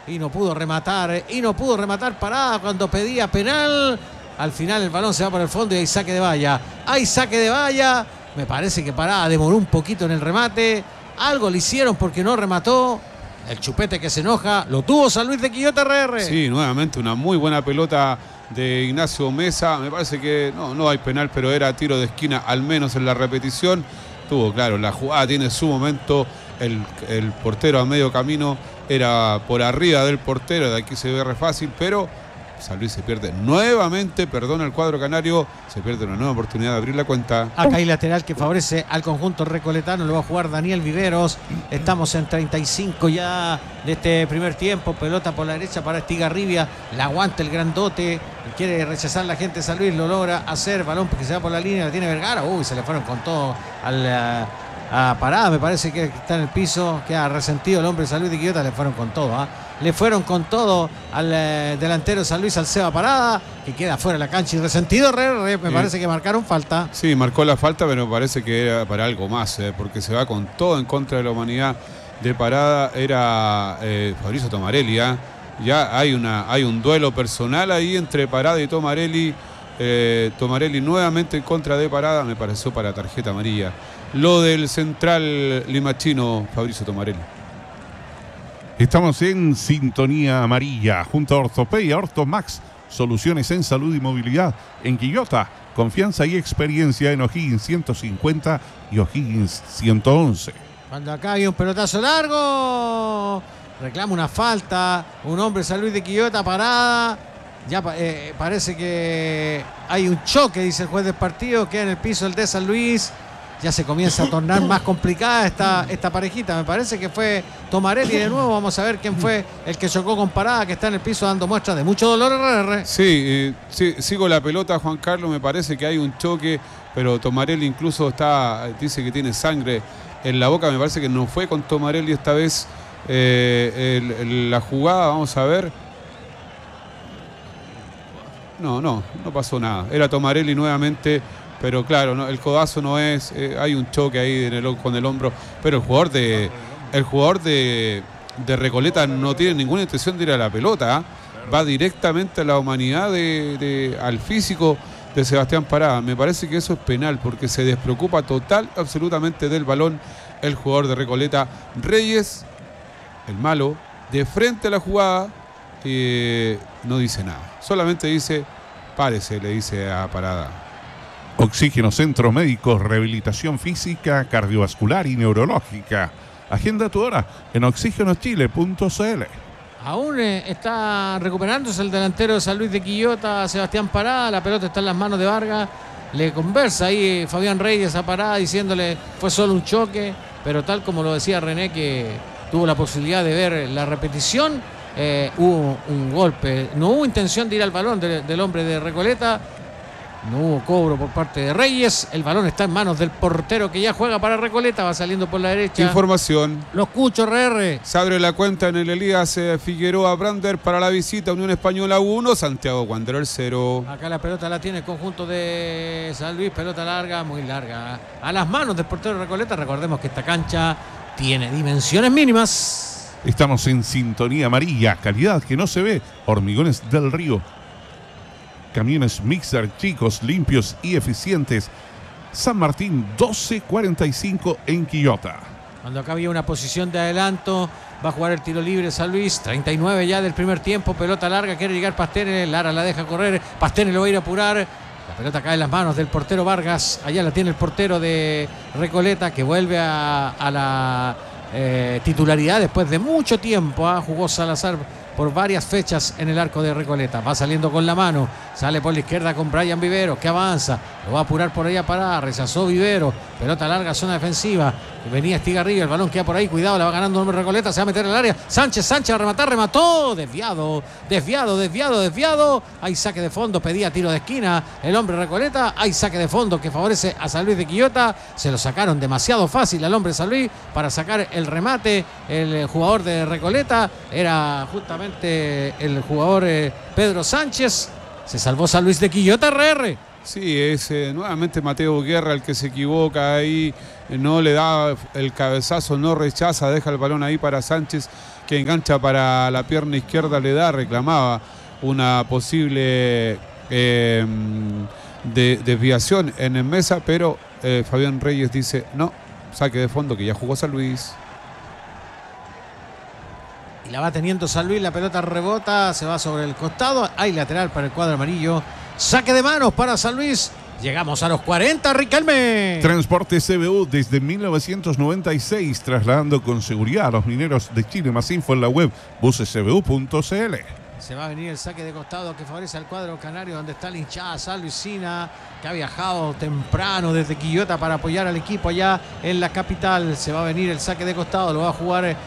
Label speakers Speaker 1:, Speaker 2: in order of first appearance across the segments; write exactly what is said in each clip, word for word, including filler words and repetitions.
Speaker 1: y no pudo rematar, y no pudo rematar Parada cuando pedía penal. Al final el balón se va por el fondo y hay saque de valla. Hay saque de valla. Me parece que Parada demoró un poquito en el remate. Algo le hicieron porque no remató. El chupete que se enoja, lo tuvo San Luis de Quillota R R.
Speaker 2: Sí, nuevamente una muy buena pelota de Ignacio Mesa. Me parece que no, no hay penal, pero era tiro de esquina, al menos en la repetición. Tuvo, claro, la jugada tiene su momento. El, el portero a medio camino era por arriba del portero, de aquí se ve re fácil, pero San Luis se pierde nuevamente, perdona el cuadro canario, se pierde una nueva oportunidad de abrir la cuenta.
Speaker 1: Acá hay lateral que favorece al conjunto recoletano, lo va a jugar Daniel Viveros. Estamos en treinta y cinco ya de este primer tiempo, pelota por la derecha para Estigarribia, la aguanta el grandote, quiere rechazar la gente de San Luis, lo logra hacer, balón porque se va por la línea, la tiene Vergara, uy, se le fueron con todo al... A, a Parada, me parece que está en el piso, queda resentido el hombre de San Luis de Quillota, le fueron con todo, ¿eh? Le fueron con todo al eh, delantero de San Luis, al Seba Parada, que queda fuera de la cancha y resentido, re, re, me sí. parece que marcaron falta.
Speaker 2: Sí, marcó la falta, pero me parece que era para algo más, eh, porque se va con todo en contra de la humanidad de Parada, era eh, Fabrizio Tomarelli, ¿eh? Ya hay, una, hay un duelo personal ahí entre Parada y Tomarelli, eh, Tomarelli nuevamente en contra de Parada, me pareció para tarjeta amarilla. Lo del central limachino Fabrizio Tomarelli.
Speaker 3: Estamos en sintonía amarilla junto a Ortopedia, Ortomax, soluciones en salud y movilidad en Quillota, confianza y experiencia en O'Higgins ciento cincuenta y O'Higgins ciento once.
Speaker 1: Cuando acá hay un pelotazo largo, reclama una falta, un hombre San Luis de Quillota, Parada. Ya eh, parece que hay un choque, dice el juez del partido, queda en el piso el de San Luis. Ya se comienza a tornar más complicada esta, esta parejita. Me parece que fue Tomarelli de nuevo. Vamos a ver quién fue el que chocó con Parada, que está en el piso dando muestras de mucho dolor. R R.
Speaker 2: Sí, eh, sí, sigo la pelota, Juan Carlos. Me parece que hay un choque, pero Tomarelli incluso está, dice que tiene sangre en la boca. Me parece que no fue con Tomarelli esta vez eh, el, el, la jugada. Vamos a ver. No, no, no pasó nada. Era Tomarelli nuevamente. Pero claro, no, el codazo no es, eh, hay un choque ahí en el, con el hombro, pero el jugador de el jugador de, de Recoleta no tiene ninguna intención de ir a la pelota, ¿eh? Va directamente a la humanidad, de, de, al físico de Sebastián Parada. Me parece que eso es penal porque se despreocupa total, absolutamente del balón el jugador de Recoleta. Reyes, el malo, de frente a la jugada, eh, no dice nada, solamente dice, párese, le dice a Parada.
Speaker 3: Oxígeno Centro Médico, rehabilitación física, cardiovascular y neurológica. Agenda tu hora en oxígeno chile punto c l.
Speaker 1: Aún eh, está recuperándose el delantero de San Luis de Quillota, Sebastián Parada. La pelota está en las manos de Vargas. Le conversa ahí Fabián Reyes a Parada diciéndole fue solo un choque, pero tal como lo decía René, que tuvo la posibilidad de ver la repetición, eh, hubo un golpe. No hubo intención de ir al balón de, del hombre de Recoleta. No hubo cobro por parte de Reyes. El balón está en manos del portero que ya juega para Recoleta. Va saliendo por la derecha.
Speaker 2: Información.
Speaker 1: Lo escucho, R R.
Speaker 2: Se abre la cuenta en el Elías eh, Figueroa Brander para la visita. Unión Española uno, Santiago Wanderer cero.
Speaker 1: Acá la pelota la tiene el conjunto de San Luis. Pelota larga, muy larga. A las manos del portero de Recoleta. Recordemos que esta cancha tiene dimensiones mínimas.
Speaker 3: Estamos en sintonía amarilla. Calidad que no se ve. Hormigones del Río. Camiones Mixer, chicos, limpios y eficientes. San Martín doce cuarenta y cinco en Quillota.
Speaker 1: Cuando acá había una posición de adelanto, va a jugar el tiro libre San Luis. treinta y nueve ya del primer tiempo. Pelota larga, quiere llegar Pastene. Lara la deja correr. Pastene lo va a ir a apurar. La pelota cae en las manos del portero Vargas. Allá la tiene el portero de Recoleta, que vuelve a, a la eh, titularidad después de mucho tiempo. ¿eh? Jugó Salazar por varias fechas en el arco de Recoleta. Va saliendo con la mano, sale por la izquierda con Brian Viveros, que avanza, lo va a apurar por allá para, rechazó Viveros, pelota larga, zona defensiva, venía Estigarribia, el balón queda por ahí, cuidado, la va ganando el hombre Recoleta, se va a meter en el área, Sánchez, Sánchez a rematar, remató, desviado, desviado, desviado, desviado, hay saque de fondo, pedía tiro de esquina el hombre Recoleta, hay saque de fondo que favorece a San Luis de Quillota, se lo sacaron demasiado fácil al hombre San Luis para sacar el remate, el jugador de Recoleta, era justamente el jugador eh, Pedro Sánchez. Se salvó San Luis de Quillota, R R.
Speaker 2: Sí, es eh, nuevamente Mateo Guerra el que se equivoca ahí, eh, no le da el cabezazo, no rechaza, deja el balón ahí para Sánchez, que engancha para la pierna izquierda, le da, reclamaba una posible eh, de, desviación en el Mesa, pero eh, Fabián Reyes dice no, saque de fondo que ya jugó San Luis.
Speaker 1: Y la va teniendo San Luis, la pelota rebota, se va sobre el costado, hay lateral para el cuadro amarillo, saque de manos para San Luis. Llegamos a los cuarenta, Riquelme.
Speaker 3: Transporte C B U desde mil novecientos noventa y seis, trasladando con seguridad a los mineros de Chile. Más info en la web buses c b u punto c l.
Speaker 1: Se va a venir el saque de costado que favorece al cuadro canario, donde está la hinchada San Luisina, que ha viajado temprano desde Quillota para apoyar al equipo allá en la capital. Se va a venir el saque de costado, lo va a jugar el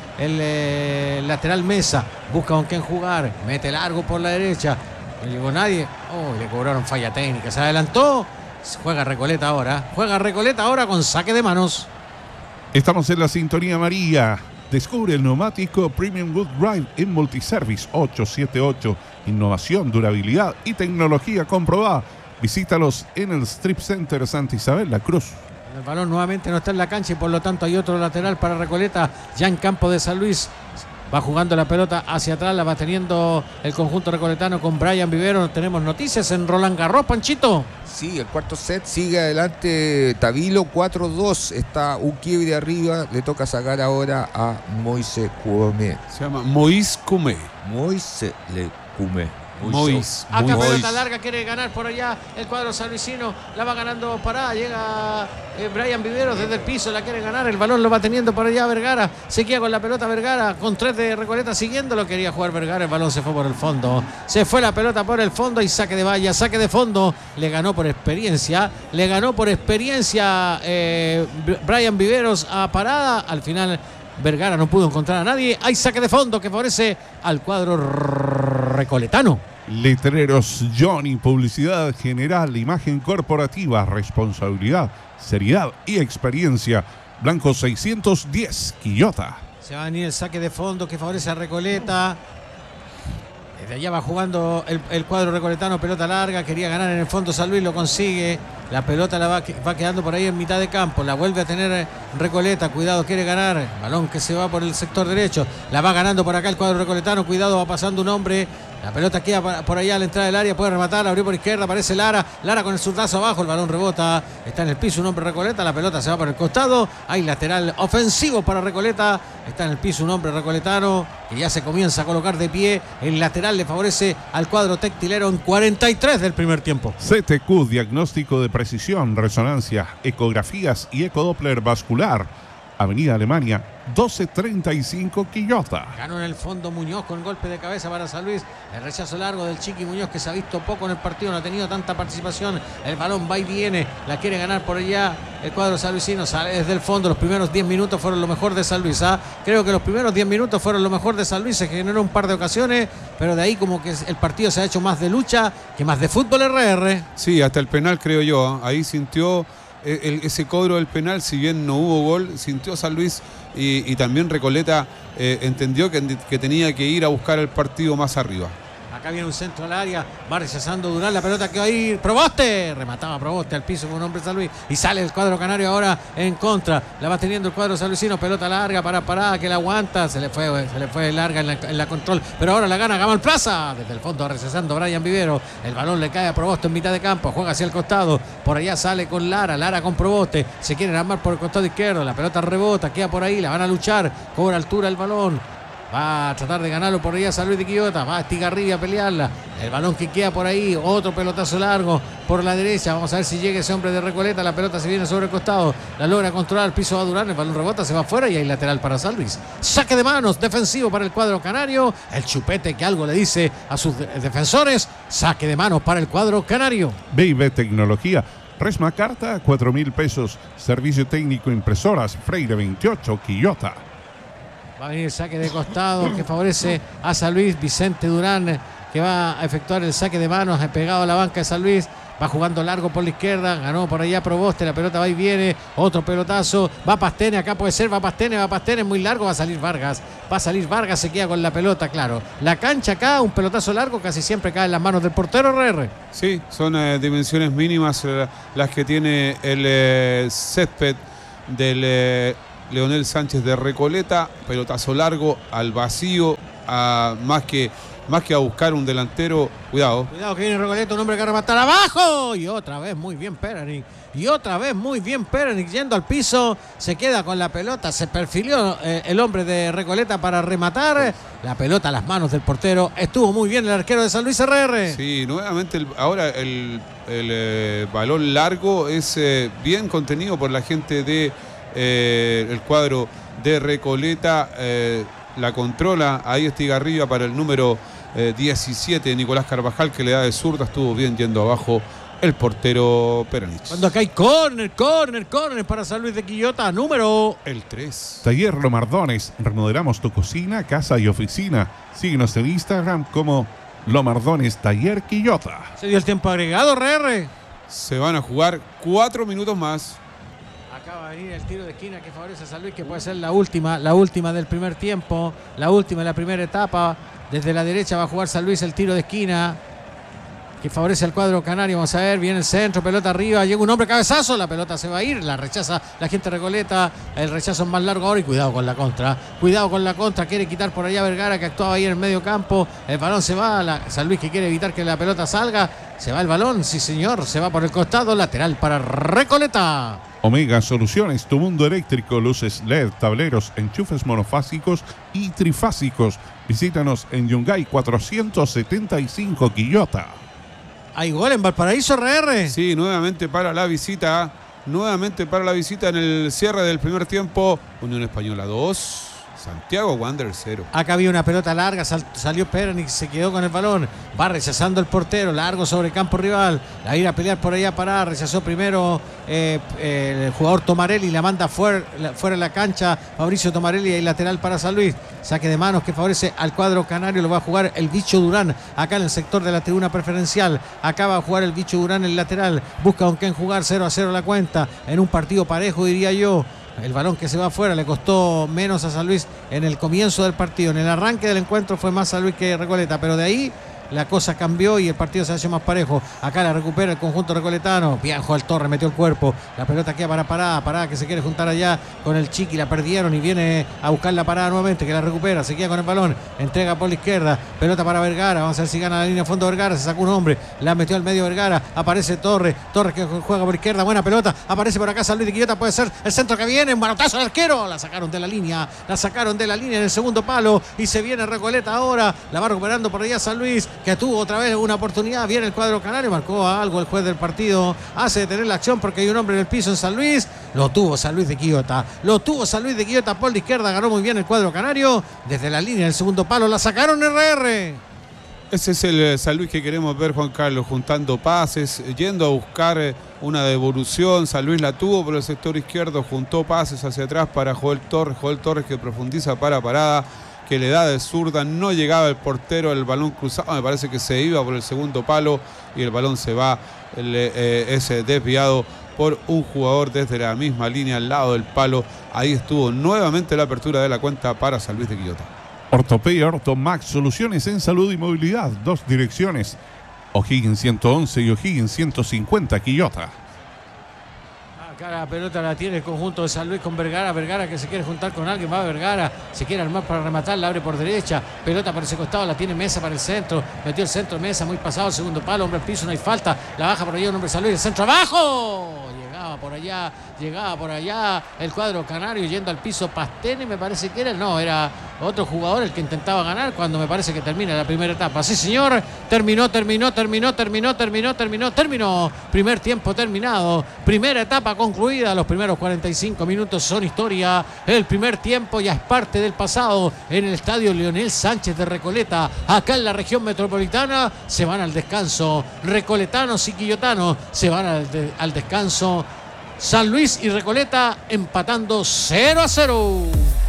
Speaker 1: eh, lateral Mesa. Busca con quién jugar, mete largo por la derecha. No llegó nadie. Oh, le cobraron falla técnica. Se adelantó. Juega Recoleta ahora. Juega Recoleta ahora con saque de manos.
Speaker 3: Estamos en la sintonía amarilla. Descubre el neumático Premium Good Drive en Multiservice ocho siete ocho. Innovación, durabilidad y tecnología comprobada. Visítalos en el Strip Center Santa Isabel, La Cruz.
Speaker 1: El balón nuevamente no está en la cancha y por lo tanto hay otro lateral para Recoleta. Ya en campo de San Luis. Va jugando la pelota hacia atrás, la va teniendo el conjunto recoletano con Brian Vivero. Tenemos noticias en Roland Garros, Panchito.
Speaker 4: Sí, el cuarto set sigue adelante Tabilo cuatro dos. Está un quiebre arriba. Le toca sacar ahora a Moise Cume.
Speaker 2: Se llama Moise Cume.
Speaker 4: Moise Le Cume.
Speaker 2: Moise.
Speaker 1: Acá
Speaker 2: Moise.
Speaker 1: pelota larga, quiere ganar por allá el cuadro sanluisino. La va ganando parada. Llega eh, Brian Viveros desde el piso, la quiere ganar. El balón lo va teniendo por allá Vergara. Se queda con la pelota Vergara, con tres de Recoleta siguiéndolo. Quería jugar Vergara, el balón se fue por el fondo. Se fue la pelota por el fondo y saque de valla, saque de fondo. Le ganó por experiencia. Le ganó por experiencia eh, Brian Viveros a parada. Al final Vergara no pudo encontrar a nadie. Hay saque de fondo que favorece al cuadro recoletano.
Speaker 3: Letreros Johnny, publicidad general, imagen corporativa, responsabilidad, seriedad y experiencia. Blanco seiscientos diez, Quillota.
Speaker 1: Se va a venir el saque de fondo que favorece a Recoleta. Desde allá va jugando el, el cuadro recoletano, pelota larga, quería ganar en el fondo San Luis, lo consigue. La pelota la va, va quedando por ahí en mitad de campo, la vuelve a tener Recoleta, cuidado, quiere ganar. Balón que se va por el sector derecho, la va ganando por acá el cuadro recoletano, cuidado, va pasando un hombre. La pelota queda por allá a la entrada del área, puede rematar, abrió por izquierda, aparece Lara, Lara con el zurdazo abajo, el balón rebota, está en el piso un hombre Recoleta, la pelota se va por el costado, hay lateral ofensivo para Recoleta, está en el piso un hombre recoletano que ya se comienza a colocar de pie, el lateral le favorece al cuadro textilero en cuarenta y tres del primer tiempo.
Speaker 3: C T Q, diagnóstico de precisión, resonancia, ecografías y ecodoppler vascular. Avenida Alemania, doce treinta y cinco, Quillota.
Speaker 1: Ganó en el fondo Muñoz con golpe de cabeza para San Luis. El rechazo largo del Chiqui Muñoz, que se ha visto poco en el partido, no ha tenido tanta participación. El balón va y viene, la quiere ganar por allá el cuadro sanluisino. Sale desde el fondo, los primeros diez minutos fueron lo mejor de San Luis. ¿ah? Creo que los primeros diez minutos fueron lo mejor de San Luis. Se generó un par de ocasiones, pero de ahí como que el partido se ha hecho más de lucha que más de fútbol R R.
Speaker 2: Sí, hasta el penal creo yo. ¿eh? Ahí sintió... El, ese cobro del penal, si bien no hubo gol, sintió San Luis y, y también Recoleta eh, entendió que, que tenía que ir a buscar el partido más arriba.
Speaker 1: Acá viene un centro al área, va rechazando Durán, la pelota que va a ir, Proboste, remataba Proboste al piso con un hombre de San Luis y sale el cuadro canario ahora en contra, la va teniendo el cuadro sanluisino, pelota larga para parada que la aguanta, se le fue, se le fue larga en la, en la control, pero ahora la gana Gamal Plaza, desde el fondo rechazando Brian Vivero, el balón le cae a Proboste en mitad de campo, juega hacia el costado, por allá sale con Lara, Lara con Proboste, se quieren armar por el costado izquierdo, la pelota rebota, queda por ahí, la van a luchar, cobra altura el balón. Va a tratar de ganarlo por allá San Luis de Quillota. Va a Estigarribia a pelearla. El balón que queda por ahí. Otro pelotazo largo por la derecha. Vamos a ver si llega ese hombre de Recoleta. La pelota se viene sobre el costado. La logra controlar. El piso va a Durán. El balón rebota. Se va afuera y hay lateral para San Luis. Saque de manos. Defensivo para el cuadro canario. El chupete que algo le dice a sus defensores. Saque de manos para el cuadro canario.
Speaker 3: B y B Tecnología. Resma Carta, cuatro mil pesos. Servicio técnico impresoras. Freire veintiocho, Quillota.
Speaker 1: Va a venir el saque de costado que favorece a San Luis. Vicente Durán que va a efectuar el saque de manos pegado a la banca de San Luis. Va jugando largo por la izquierda. Ganó por allá Proboste. La pelota va y viene. Otro pelotazo. Va Pastene. Acá puede ser. Va Pastene. Va Pastene. Muy largo. Va a salir Vargas. Va a salir Vargas. Se queda con la pelota. Claro. La cancha acá. Un pelotazo largo. Casi siempre cae en las manos del portero R R.
Speaker 2: Sí, son eh, dimensiones mínimas eh, las que tiene el eh, césped del... Eh, Leonel Sánchez de Recoleta. Pelotazo largo al vacío, a, más que más que a buscar un delantero. Cuidado.
Speaker 1: Cuidado que viene Recoleta, un hombre que rematar abajo. Y otra vez muy bien Peranic. Y otra vez muy bien Peranic yendo al piso. Se queda con la pelota. Se perfiló eh, el hombre de Recoleta para rematar. La pelota a las manos del portero. Estuvo muy bien el arquero de San Luis R R.
Speaker 2: Sí, nuevamente el, ahora el, el eh, balón largo es eh, bien contenido por la gente de eh, el cuadro de Recoleta. Eh, la controla ahí Estigarribia para el número eh, diecisiete, Nicolás Carvajal, que le da de zurda. Estuvo bien yendo abajo el portero Peranic.
Speaker 1: Cuando acá hay córner, córner, córner para San Luis de Quillota, número
Speaker 2: el tres.
Speaker 3: Taller Lomardones, remodelamos tu cocina, casa y oficina. Síguenos en Instagram como Lomardones Taller Quillota.
Speaker 1: Se dio el tiempo agregado, R R.
Speaker 2: Se van a jugar cuatro minutos más.
Speaker 1: Acaba de venir el tiro de esquina que favorece a San Luis, que puede ser la última, la última del primer tiempo, la última de la primera etapa. Desde la derecha va a jugar San Luis el tiro de esquina que favorece al cuadro canario. Vamos a ver, viene el centro, pelota arriba, llega un hombre, cabezazo, la pelota se va a ir, la rechaza la gente Recoleta, el rechazo es más largo ahora y cuidado con la contra, cuidado con la contra, quiere quitar por allá Vergara que actuaba ahí en el medio campo, el balón se va, la, San Luis que quiere evitar que la pelota salga, se va el balón, sí señor, se va por el costado, lateral para Recoleta.
Speaker 3: Omega Soluciones, tu mundo eléctrico, luces L E D, tableros, enchufes monofásicos y trifásicos. Visítanos en Yungay cuatrocientos setenta y cinco Quillota.
Speaker 1: ¿Hay gol en Valparaíso, R R?
Speaker 2: Sí, nuevamente para la visita. Nuevamente para la visita en el cierre del primer tiempo. Unión Española dos, Santiago Wanderers cero.
Speaker 1: Acá había una pelota larga, sal, salió Peranic, se quedó con el balón, va rechazando el portero, largo sobre campo rival, la ir a pelear por allá para, rechazó primero eh, eh, el jugador Tomarelli, la manda fuera, fuera de la cancha, Fabricio Tomarelli, y lateral para San Luis, saque de manos que favorece al cuadro canario, lo va a jugar el Bicho Durán, acá en el sector de la tribuna preferencial, acá va a jugar el Bicho Durán el lateral, busca con quién jugar, cero a cero la cuenta, en un partido parejo diría yo. El balón que se va afuera le costó menos a San Luis en el comienzo del partido. En el arranque del encuentro fue más San Luis que Recoleta, pero de ahí la cosa cambió y el partido se hace más parejo. Acá la recupera el conjunto recoletano. Bien, Joel Torres metió el cuerpo. La pelota queda para Parada. Parada que se quiere juntar allá con el Chiqui. La perdieron y viene a buscar la parada nuevamente, que la recupera. Se queda con el balón. Entrega por la izquierda. Pelota para Vergara. Vamos a ver si gana la línea de fondo Vergara. Se sacó un hombre. La metió al medio Vergara. Aparece Torres. Torres que juega por izquierda. Buena pelota. Aparece por acá San Luis de Quillota. Puede ser el centro que viene. Un manotazo al arquero. La sacaron de la línea. La sacaron de la línea en el segundo palo. Y se viene Recoleta ahora. La va recuperando por allá San Luis, que tuvo otra vez una oportunidad. Viene el cuadro canario, marcó algo el juez del partido, hace detener la acción porque hay un hombre en el piso en San Luis. Lo tuvo San Luis de Quillota, lo tuvo San Luis de Quillota por la izquierda, ganó muy bien el cuadro canario. Desde la línea del segundo palo la sacaron R R.
Speaker 2: Ese es el San Luis que queremos ver, Juan Carlos, juntando pases, yendo a buscar una devolución. San Luis la tuvo por el sector izquierdo, juntó pases hacia atrás para Joel Torres, Joel Torres que profundiza para Parada, que le da de zurda, no llegaba el portero, el balón cruzado, me parece que se iba por el segundo palo y el balón se va, el, eh, ese desviado por un jugador desde la misma línea al lado del palo. Ahí estuvo nuevamente la apertura de la cuenta para San Luis de Quillota.
Speaker 3: Ortopedia Ortomax, soluciones en salud y movilidad, dos direcciones, O'Higgins ciento once y O'Higgins ciento cincuenta Quillota.
Speaker 1: Acá la pelota la tiene el conjunto de San Luis con Vergara, Vergara que se quiere juntar con alguien, va Vergara, se quiere armar para rematar, la abre por derecha, pelota por ese costado, la tiene Mesa para el centro, metió el centro Mesa, muy pasado, el segundo palo, hombre al piso, no hay falta, la baja por allá un hombre de San Luis, el centro abajo, llegaba por allá, llegaba por allá el cuadro canario yendo al piso Pastene, me parece que era, no, era otro jugador el que intentaba ganar cuando me parece que termina la primera etapa. Sí señor, terminó, terminó, terminó, terminó, terminó, terminó, terminó, primer tiempo terminado, primera etapa concluida, los primeros cuarenta y cinco minutos son historia, el primer tiempo ya es parte del pasado en el estadio Leonel Sánchez de Recoleta, acá en la región metropolitana, se van al descanso, recoletanos y quillotanos se van al, de, al descanso, San Luis y Recoleta empatando cero a cero.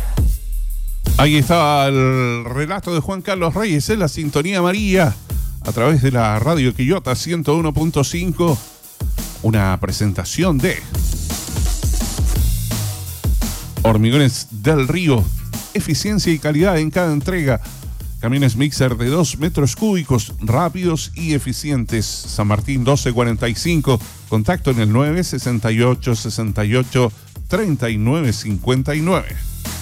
Speaker 3: Ahí está el relato de Juan Carlos Reyes en la sintonía amarilla a través de la radio Quillota ciento uno punto cinco. Una presentación de Hormigones del Río, eficiencia y calidad en cada entrega. Camiones mixer de dos metros cúbicos, rápidos y eficientes. San Martín doce cuarenta y cinco. Contacto en el nueve sesenta y ocho sesenta y ocho treinta y nueve cincuenta y nueve.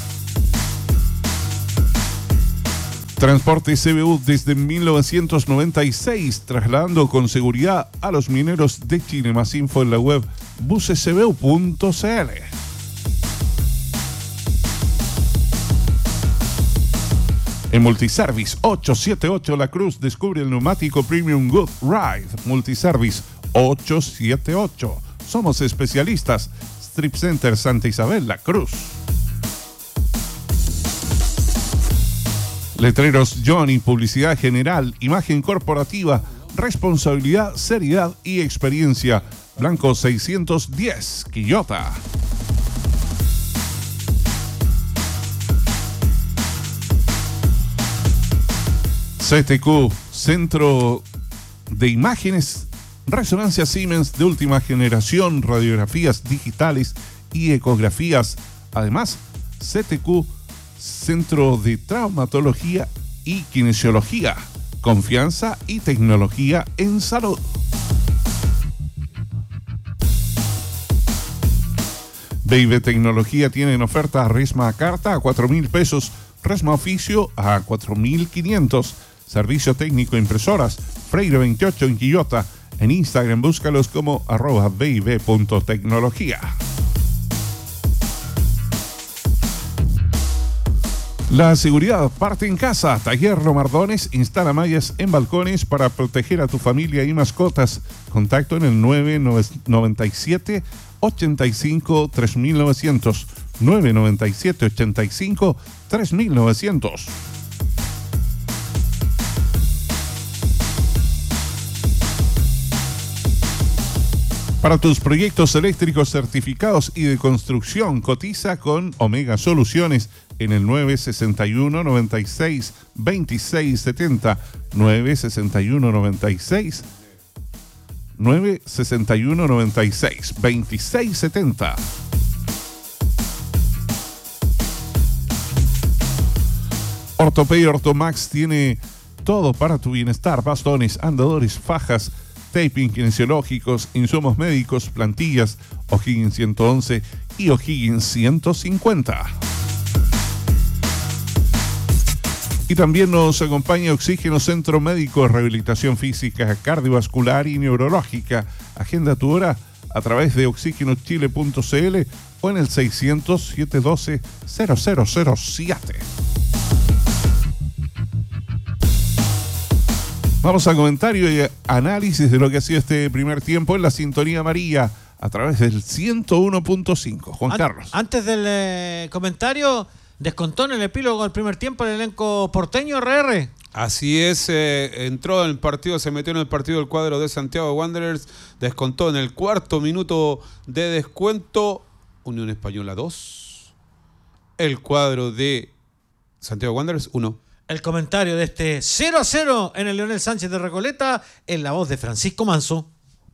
Speaker 3: Transporte C B U desde mil novecientos noventa y seis, trasladando con seguridad a los mineros de Chile. Más info en la web buses c b u punto c l. En Multiservice ochocientos setenta y ocho La Cruz, descubre el neumático Premium Good Ride. Multiservice ochocientos setenta y ocho. Somos especialistas. Strip Center Santa Isabel, La Cruz. Letreros Johnny, publicidad general, imagen corporativa, responsabilidad, seriedad y experiencia. Blanco seiscientos diez, Quillota. C T Q, Centro de Imágenes, Resonancia Siemens de última generación, radiografías digitales y ecografías. Además, C T Q, Centro de Traumatología y Kinesiología, confianza y tecnología en salud. B y B Tecnología tienen oferta Resma a carta a cuatro mil pesos, Resma oficio a cuatro mil quinientos, servicio técnico impresoras, Freire veintiocho en Quillota. En Instagram búscalos como arroba b y b punto tecnología. La seguridad parte en casa. Taller Lomardones instala mallas en balcones para proteger a tu familia y mascotas. Contacto en el nueve nueve siete, ochenta y cinco, tres mil novecientos. nueve nueve siete, ochenta y cinco, tres mil novecientos. Para tus proyectos eléctricos certificados y de construcción, cotiza con Omega Soluciones en el nueve sesenta y uno, noventa y seis, veintiséis setenta, nueve sesenta y uno, noventa y seis, nueve sesenta y uno, noventa y seis, veintiséis setenta. Ortopedia Ortomax tiene todo para tu bienestar: bastones, andadores, fajas, taping, kinesiológicos, insumos médicos, plantillas, O'Higgins ciento once y O'Higgins ciento cincuenta. Y también nos acompaña Oxígeno Centro Médico, Rehabilitación Física, Cardiovascular y Neurológica. Agenda tu hora a través de oxígeno chile punto c l o en el seiscientos, setecientos doce, cero cero cero siete. Vamos a comentario y análisis de lo que ha sido este primer tiempo en la sintonía amarilla a través del ciento uno punto cinco. Juan
Speaker 1: An-
Speaker 3: Carlos.
Speaker 1: Antes del eh, comentario, descontó en el epílogo del primer tiempo el elenco porteño, R R.
Speaker 2: Así es, eh, entró en el partido, se metió en el partido del cuadro de Santiago Wanderers, descontó en el cuarto minuto de descuento, Unión Española dos, el cuadro de Santiago Wanderers uno.
Speaker 1: El comentario de este cero a cero en el Leonel Sánchez de Recoleta en la voz de Francisco Manso.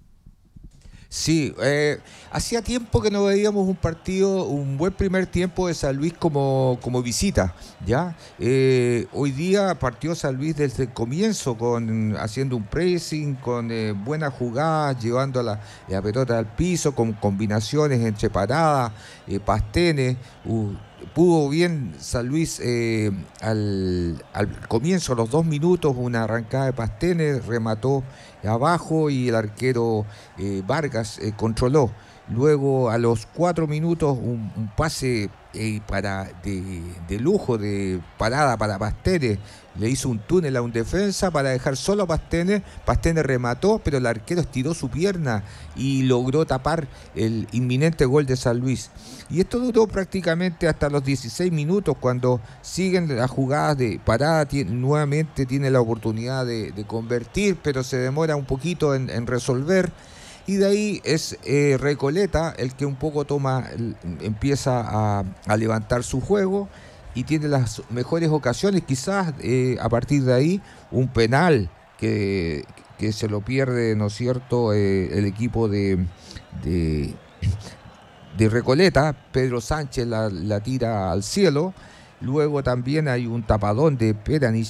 Speaker 4: Sí, eh, hacía tiempo que no veíamos un partido, un buen primer tiempo de San Luis como, como visita, ¿ya? Eh, hoy día partió San Luis desde el comienzo, con, haciendo un pressing, con eh, buenas jugadas, llevando la, la pelota al piso, con combinaciones entre paradas, eh, pastenes. Uh, pudo bien San Luis eh, al, al comienzo, a los dos minutos, una arrancada de pastenes, remató abajo y el arquero eh, Vargas eh, controló. Luego a los cuatro minutos un, un pase eh, para de, de lujo, de parada para Pastenes. Le hizo un túnel a un defensa para dejar solo a Pastenes. Pastenes remató, pero el arquero estiró su pierna y logró tapar el inminente gol de San Luis. Y esto duró prácticamente hasta los dieciséis minutos, cuando siguen las jugadas de parada. Tiene, nuevamente tiene la oportunidad de, de convertir, pero se demora un poquito en, en resolver. Y de ahí es eh, Recoleta el que un poco toma, empieza a, a levantar su juego y tiene las mejores ocasiones. Quizás eh, a partir de ahí un penal que, que se lo pierde, ¿no es cierto?, eh, el equipo de, de, de Recoleta. Pedro Sánchez la, la tira al cielo. Luego también hay un tapadón de Peranich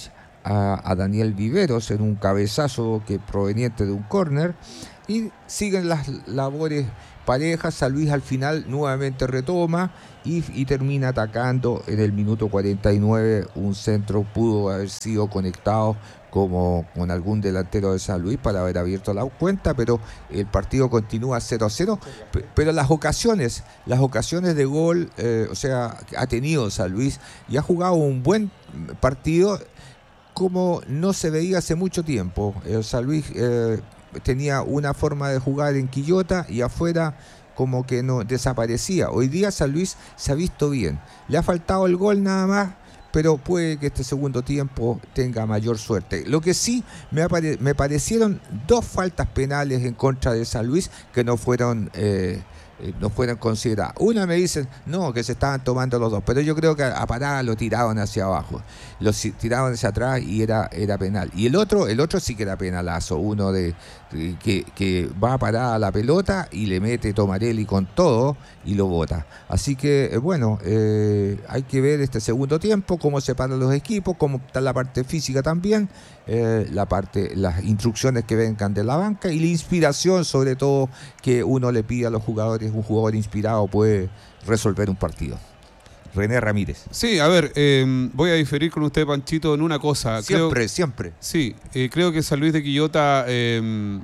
Speaker 4: a, a Daniel Viveros en un cabezazo que proveniente de un córner, y siguen las labores parejas. San Luis al final nuevamente retoma y, y termina atacando en el minuto cuarenta y nueve. Un centro pudo haber sido conectado como con algún delantero de San Luis para haber abierto la cuenta, pero el partido continúa cero a cero. Pero las ocasiones, las ocasiones de gol, eh, o sea, ha tenido San Luis y ha jugado un buen partido como no se veía hace mucho tiempo. El San Luis eh, tenía una forma de jugar en Quillota y afuera como que no desaparecía. Hoy día San Luis se ha visto bien. Le ha faltado el gol nada más, pero puede que este segundo tiempo tenga mayor suerte. Lo que sí me, apare- me parecieron dos faltas penales en contra de San Luis que no fueron eh, eh, no fueron consideradas. Una me dicen, no, que se estaban tomando los dos, pero yo creo que a Parada lo tiraban hacia abajo, lo tiraban hacia atrás y era, era penal. Y el otro, el otro sí que era penalazo, uno de, de que, que va a Parada a la pelota y le mete Tomarelli con todo y lo bota. Así que, eh, bueno, eh, hay que ver este segundo tiempo, cómo se paran los equipos, cómo está la parte física también, eh, la parte, las instrucciones que vengan de la banca y la inspiración, sobre todo, que uno le pide a los jugadores. Un jugador inspirado puede resolver un partido. René Ramírez.
Speaker 2: Sí, a ver, eh, voy a diferir con usted, Panchito, en una cosa.
Speaker 4: Siempre,
Speaker 2: creo,
Speaker 4: siempre.
Speaker 2: Sí, eh, creo que San Luis de Quillota, eh,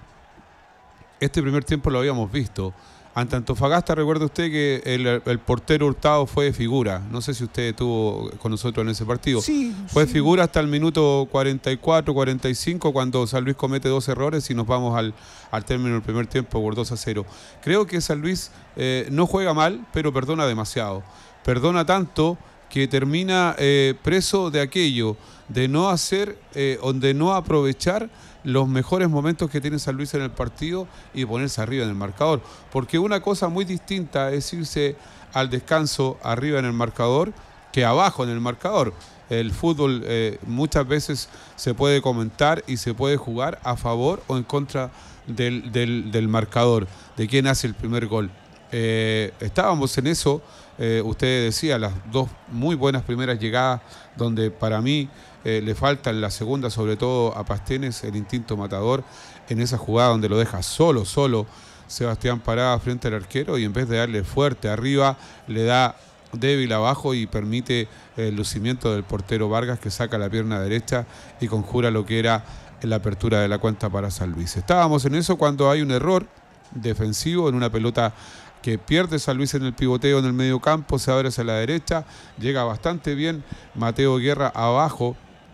Speaker 2: este primer tiempo lo habíamos visto. Ante Antofagasta, recuerda usted que el, el portero Hurtado fue de figura. No sé si usted estuvo con nosotros en ese partido.
Speaker 4: Sí,
Speaker 2: fue
Speaker 4: sí.
Speaker 2: figura hasta el minuto cuarenta y cuatro, cuarenta y cinco, cuando San Luis comete dos errores y nos vamos al, al término del primer tiempo por dos a cero. Creo que San Luis eh, no juega mal, pero perdona demasiado. Perdona tanto que termina eh, preso de aquello, de no hacer eh, o de no aprovechar los mejores momentos que tiene San Luis en el partido y ponerse arriba en el marcador. Porque una cosa muy distinta es irse al descanso arriba en el marcador que abajo en el marcador. El fútbol eh, muchas veces se puede comentar y se puede jugar a favor o en contra del, del, del marcador, de quién hace el primer gol. Eh, estábamos en eso, eh, usted decía, las dos muy buenas primeras llegadas, donde para mí eh, le falta en la segunda, sobre todo a Pastenes, el instinto matador, en esa jugada donde lo deja solo, solo Sebastián Parada frente al arquero, y en vez de darle fuerte arriba, le da débil abajo y permite el lucimiento del portero Vargas, que saca la pierna derecha y conjura lo que era la apertura de la cuenta para San Luis. Estábamos en eso cuando hay un error defensivo en una pelota que pierde San Luis en el pivoteo en el medio campo, se abre hacia la derecha, llega bastante bien Mateo Guerra abajo,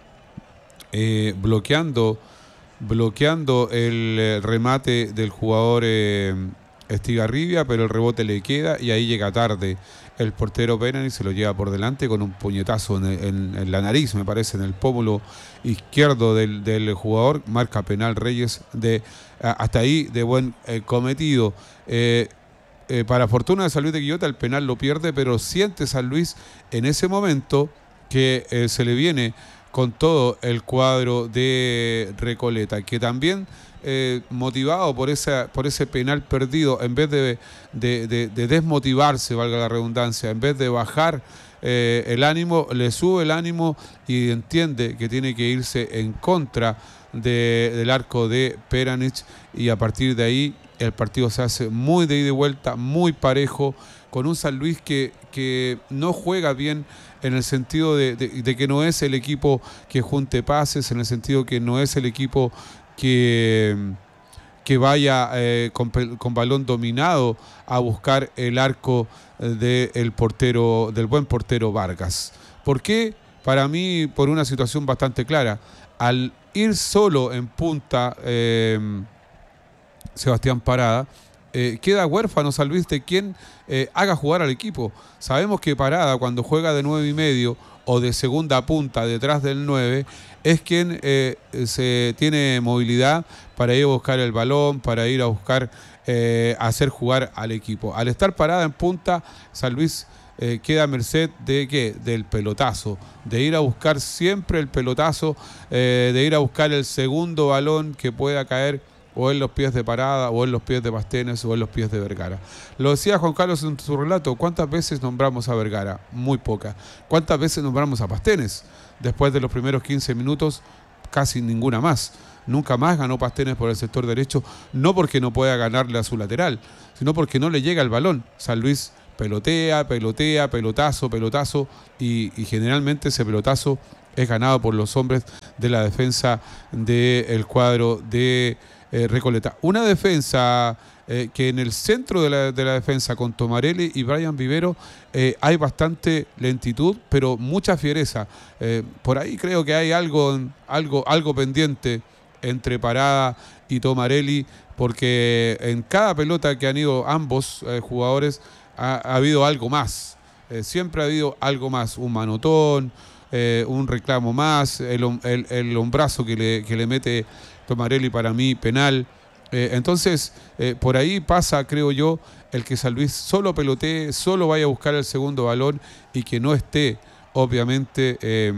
Speaker 2: eh, bloqueando, bloqueando el eh, remate del jugador eh, Estigarribia, pero el rebote le queda y ahí llega tarde el portero Penan y se lo lleva por delante con un puñetazo en, en, en la nariz, me parece, en el pómulo izquierdo del, del jugador. Marca penal Reyes, de hasta ahí de buen eh, cometido. Eh, eh, para fortuna de San Luis de Quillota, el penal lo pierde, pero siente San Luis en ese momento que eh, se le viene con todo el cuadro de Recoleta, que también eh, motivado por, esa, por ese penal perdido, en vez de, de, de, de desmotivarse, valga la redundancia, en vez de bajar eh, el ánimo, le sube el ánimo y entiende que tiene que irse en contra de, del arco de Peranich, y a partir de ahí el partido se hace muy de ida y vuelta, muy parejo, con un San Luis que, que no juega bien en el sentido de, de, de que no es el equipo que junte pases, en el sentido que no es el equipo que, que vaya eh, con, con balón dominado a buscar el arco del portero, del buen portero Vargas. ¿Por qué? Para mí, por una situación bastante clara. Al ir solo en punta eh, Sebastián Parada, eh, queda huérfano San Luis de quien eh, haga jugar al equipo. Sabemos que Parada, cuando juega de nueve y medio o de segunda punta detrás del nueve, es quien eh, se tiene movilidad para ir a buscar el balón, para ir a buscar eh, hacer jugar al equipo. Al estar Parada en punta, San Luis eh, queda a merced de ¿qué? Del pelotazo, de ir a buscar siempre el pelotazo, eh, de ir a buscar el segundo balón que pueda caer o en los pies de Parada, o en los pies de Pastenes, o en los pies de Vergara. Lo decía Juan Carlos en su relato, ¿cuántas veces nombramos a Vergara? Muy pocas. ¿Cuántas veces nombramos a Pastenes? después de los primeros quince minutos, casi ninguna más. Nunca más ganó Pastenes por el sector derecho, no porque no pueda ganarle a su lateral, sino porque no le llega el balón. San Luis pelotea, pelotea, pelotazo, pelotazo, y, y generalmente ese pelotazo es ganado por los hombres de la defensa del cuadro de eh, Recoleta. Una defensa eh, que en el centro de la, de la defensa con Tomarelli y Brian Vivero eh, hay bastante lentitud, pero mucha fiereza. Eh, por ahí creo que hay algo, algo, algo pendiente entre Parada y Tomarelli, porque en cada pelota que han ido ambos eh, jugadores ha, ha habido algo más. Eh, siempre ha habido algo más, un manotón, eh, un reclamo más, el, el, el hombrazo que le, que le mete Tomarelli, para mí penal. Eh, entonces, eh, por ahí pasa, creo yo, el que San Luis solo pelotee, solo vaya a buscar el segundo balón y que no esté, obviamente, eh,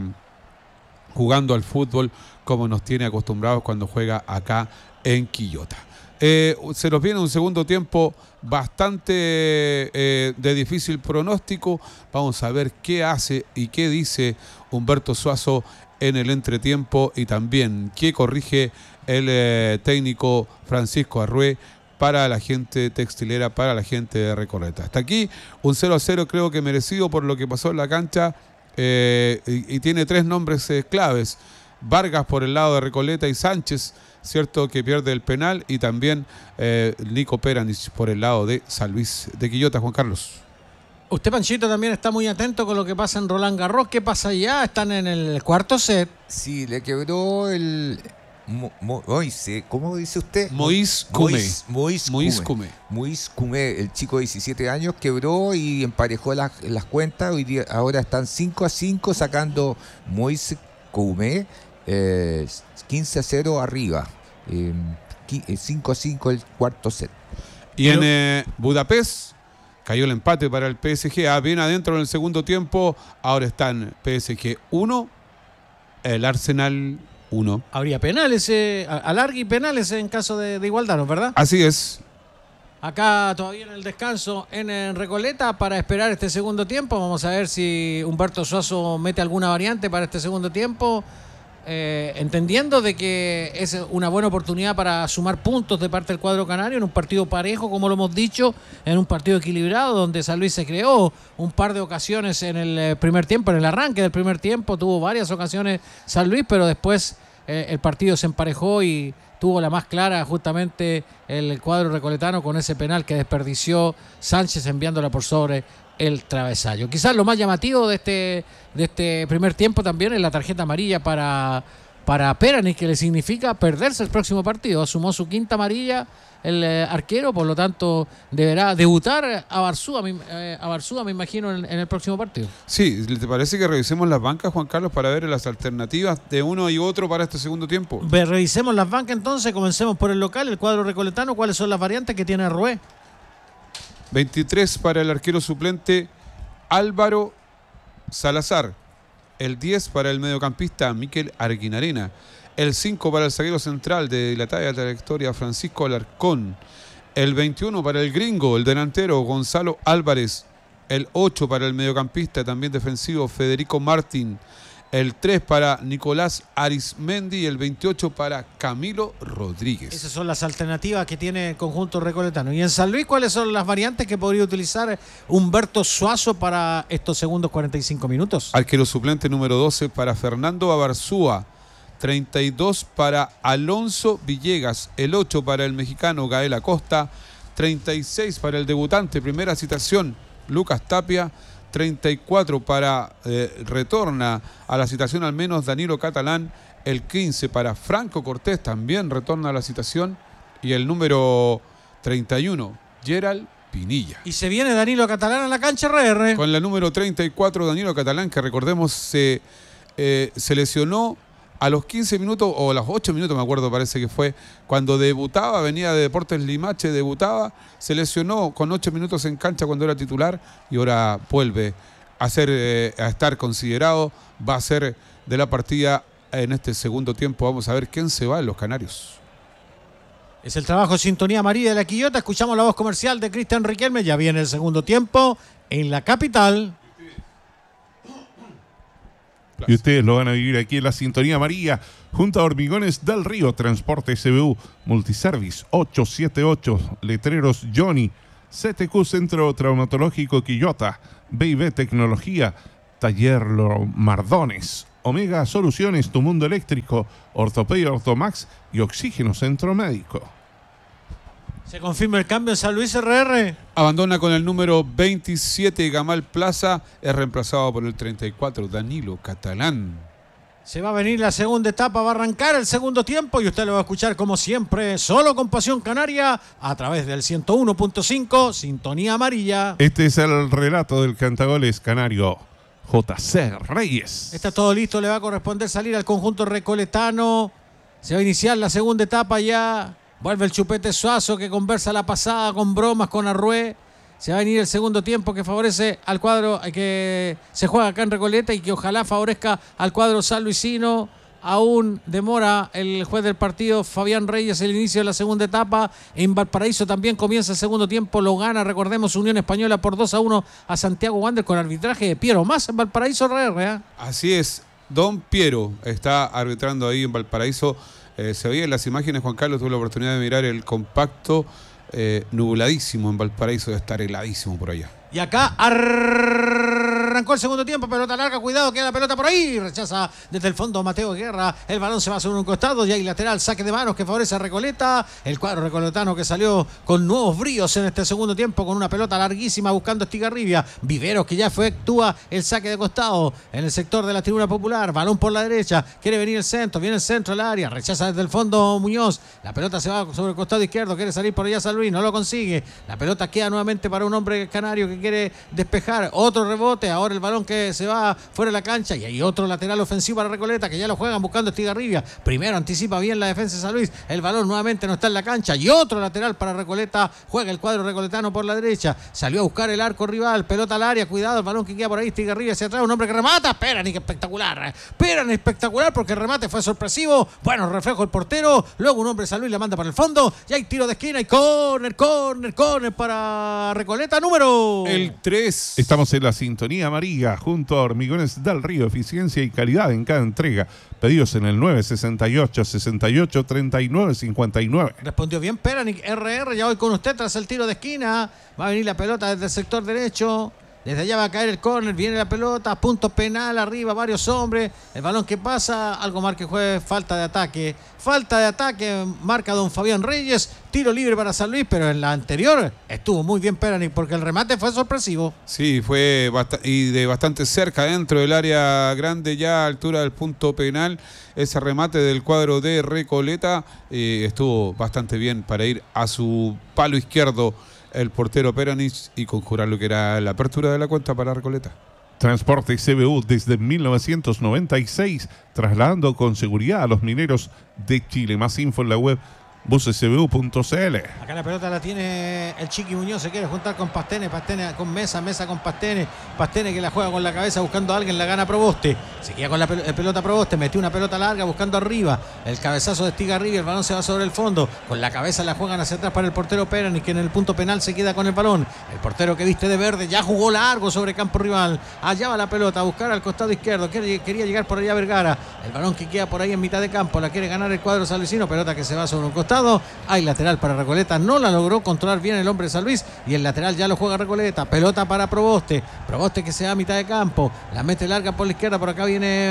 Speaker 2: jugando al fútbol como nos tiene acostumbrados cuando juega acá en Quillota. Eh, se nos viene un segundo tiempo bastante eh, de difícil pronóstico. Vamos a ver qué hace y qué dice Humberto Suazo en el entretiempo, y también qué corrige el eh, técnico Francisco Arrué para la gente textilera, para la gente de Recoleta. Hasta aquí un cero a cero, creo que merecido por lo que pasó en la cancha, eh, y, y tiene tres nombres eh, claves: Vargas por el lado de Recoleta y Sánchez, cierto, que pierde el penal, y también eh, Nico Peranich por el lado de San Luis de Quillota. Juan Carlos.
Speaker 1: Usted, Panchito, también está muy atento con lo que pasa en Roland Garros. ¿Qué pasa allá? Están en el cuarto set.
Speaker 4: Sí, le quebró el... Mo, Mo, Moise, ¿cómo dice usted?
Speaker 2: Moïse Koumé.
Speaker 4: Moïse
Speaker 2: Moïse
Speaker 4: Koumé.
Speaker 2: Koumé.
Speaker 4: Moïse Koumé, el chico de diecisiete años, quebró y emparejó las, las cuentas. Hoy día, ahora están cinco a cinco, sacando Moïse Koumé eh, quince a cero arriba. Eh, cinco a cinco el cuarto set.
Speaker 2: Y en eh, Budapest cayó el empate para el P S G. Ah, bien adentro en el segundo tiempo. Ahora están P S G uno, el Arsenal uno.
Speaker 1: Habría penales, eh, alargue y penales en caso de, de igualdad, ¿no es verdad?
Speaker 2: Así es.
Speaker 1: Acá todavía en el descanso en, en Recoleta para esperar este segundo tiempo. Vamos a ver si Humberto Suazo mete alguna variante para este segundo tiempo. Eh, entendiendo de que es una buena oportunidad para sumar puntos de parte del cuadro canario en un partido parejo, como lo hemos dicho, en un partido equilibrado donde San Luis se creó un par de ocasiones en el primer tiempo, en el arranque del primer tiempo tuvo varias ocasiones San Luis, pero después eh, el partido se emparejó y tuvo la más clara justamente el cuadro recoletano con ese penal que desperdició Sánchez enviándola por sobre el travesaño. Quizás lo más llamativo de este, de este primer tiempo también es la tarjeta amarilla para, para Peranich, que le significa perderse el próximo partido. Sumó su quinta amarilla el eh, arquero, por lo tanto deberá debutar a Barzúa, eh, a Barzúa me imagino, en, en el próximo partido.
Speaker 2: Sí, ¿te parece que revisemos las bancas, Juan Carlos, para ver las alternativas de uno y otro para este segundo tiempo?
Speaker 1: Ve, revisemos las bancas entonces, comencemos por el local, el cuadro recoletano. ¿Cuáles son las variantes que tiene Arrué?
Speaker 2: veintitrés para el arquero suplente Álvaro Salazar. El diez para el mediocampista Miquel Arguinarena. El cinco para el zaguero central de la talla de trayectoria Francisco Alarcón. El veintiuno para el gringo, el delantero Gonzalo Álvarez. El ocho para el mediocampista también defensivo Federico Martín. El tres para Nicolás Arismendi y el veintiocho para Camilo Rodríguez.
Speaker 1: Esas son las alternativas que tiene el conjunto recoletano. Y en San Luis, ¿cuáles son las variantes que podría utilizar Humberto Suazo para estos segundos cuarenta y cinco minutos?
Speaker 2: Arquero suplente número doce para Fernando Abarzúa. treinta y dos para Alonso Villegas. El ocho para el mexicano Gael Acosta. treinta y seis para el debutante, primera citación, Lucas Tapia. treinta y cuatro para, eh, retorna a la citación al menos Danilo Catalán. El quince para Franco Cortés, también retorna a la citación. Y el número treinta y uno, Gerald Pinilla.
Speaker 1: Y se viene Danilo Catalán a la cancha R R.
Speaker 2: Con la número treinta y cuatro, Danilo Catalán, que recordemos se, eh, se lesionó a los quince minutos, o a los ocho minutos me acuerdo, parece que fue, cuando debutaba, venía de Deportes Limache, debutaba, se lesionó con ocho minutos en cancha cuando era titular y ahora vuelve a, ser, eh, a estar considerado, va a ser de la partida en este segundo tiempo. Vamos a ver quién se va en los Canarios.
Speaker 1: Es el trabajo Sintonía Amarilla de la Quillota. Escuchamos la voz comercial de Cristian Riquelme. Ya viene el segundo tiempo en la capital.
Speaker 3: Y ustedes lo van a vivir aquí en la Sintonía Amarilla, junto a Hormigones del Río, Transporte S B U, Multiservice ocho siete ocho, Letreros Johnny, C T Q Centro Traumatológico Quillota, B y B Tecnología, Taller Lo Mardones, Omega Soluciones, Tu Mundo Eléctrico, Ortopedia Ortomax y Oxígeno Centro Médico.
Speaker 1: Se confirma el cambio en San Luis R R.
Speaker 2: Abandona con el número veintisiete Gamal Plaza, es reemplazado por el treinta y cuatro Danilo Catalán.
Speaker 1: Se va a venir la segunda etapa, va a arrancar el segundo tiempo y usted lo va a escuchar como siempre, solo con Pasión Canaria, a través del ciento uno punto cinco, Sintonía Amarilla.
Speaker 3: Este es el relato del cantagoles canario J C Reyes.
Speaker 1: Está todo listo, le va a corresponder salir al conjunto recoletano. Se va a iniciar la segunda etapa ya. Vuelve el Chupete Suazo que conversa la pasada con bromas con Arrué. Se va a venir el segundo tiempo que favorece al cuadro que se juega acá en Recoleta y que ojalá favorezca al cuadro sanluisino. Aún demora el juez del partido Fabián Reyes el inicio de la segunda etapa. En Valparaíso también comienza el segundo tiempo. Lo gana, recordemos, Unión Española por dos a uno a Santiago Wander con arbitraje de Piero Más en Valparaíso R R. ¿eh?
Speaker 2: Así es, Don Piero está arbitrando ahí en Valparaíso. Eh, se veía en las imágenes, Juan Carlos, tuve la oportunidad de mirar el compacto, eh, nubladísimo en Valparaíso, de estar heladísimo por allá.
Speaker 1: Y acá arrancó el segundo tiempo, pelota larga, cuidado, queda la pelota por ahí, rechaza desde el fondo Mateo Guerra, el balón se va sobre un costado y hay lateral, saque de manos que favorece a Recoleta, el cuadro recoletano que salió con nuevos bríos en este segundo tiempo, con una pelota larguísima buscando Estigarribia, Viveros que ya efectúa el saque de costado en el sector de la tribuna popular, balón por la derecha, quiere venir el centro, viene el centro al área, rechaza desde el fondo Muñoz, la pelota se va sobre el costado izquierdo, quiere salir por allá San Luis, no lo consigue, la pelota queda nuevamente para un hombre canario que quiere despejar, otro rebote, ahora el balón que se va fuera de la cancha y hay otro lateral ofensivo para Recoleta que ya lo juegan buscando Estigarribia, primero anticipa bien la defensa de San Luis, el balón nuevamente no está en la cancha y otro lateral para Recoleta, juega el cuadro recoletano por la derecha, salió a buscar el arco rival, pelota al área, cuidado el balón que queda por ahí, Estigarribia hacia atrás, un hombre que remata, Perani, que espectacular, Perani espectacular porque el remate fue sorpresivo, bueno reflejo el portero, luego un hombre de San Luis la manda para el fondo y hay tiro de esquina y córner, córner, córner para Recoleta, número
Speaker 2: el tres.
Speaker 3: Estamos en la Sintonía Amarilla junto a Hormigones del Río, eficiencia y calidad en cada entrega. Pedidos en el nueve sesenta y ocho, sesenta y ocho, treinta y nueve cincuenta y nueve.
Speaker 1: Respondió bien Peranic, R R, ya voy con usted tras el tiro de esquina. Va a venir la pelota desde el sector derecho. Desde allá va a caer el córner, viene la pelota, punto penal, arriba varios hombres, el balón que pasa, algo marca el juez, falta de ataque, falta de ataque, marca don Fabián Reyes, tiro libre para San Luis, pero en la anterior estuvo muy bien Peranic porque el remate fue sorpresivo.
Speaker 2: Sí, fue bast- y de bastante cerca, dentro del área grande, ya a altura del punto penal, ese remate del cuadro de Recoleta eh, estuvo bastante bien para ir a su palo izquierdo el portero Peranich y conjurar lo que era la apertura de la cuenta para Recoleta.
Speaker 3: Transporte C B U desde mil novecientos noventa y seis, trasladando con seguridad a los mineros de Chile. Más info en la web buses c b u punto c l.
Speaker 1: Acá la pelota la tiene el Chiqui Muñoz, se quiere juntar con Pastene, Pastene con Mesa, Mesa con Pastene, Pastene que la juega con la cabeza buscando a alguien, la gana Proboste, se queda con la pel- pelota Proboste, metió una pelota larga buscando arriba, el cabezazo de Estigarribia, el balón se va sobre el fondo, con la cabeza la juegan hacia atrás para el portero Perani, que en el punto penal se queda con el balón, el portero que viste de verde ya jugó largo sobre campo rival, allá va la pelota a buscar al costado izquierdo, quería, quería llegar por allá Vergara, el balón que queda por ahí en mitad de campo, la quiere ganar el cuadro salesino, pelota que se va sobre un costado, hay lateral para Recoleta, no la logró controlar bien el hombre de San Luis y el lateral ya lo juega Recoleta, pelota para Proboste, Proboste que se va a mitad de campo, la mete larga por la izquierda, por acá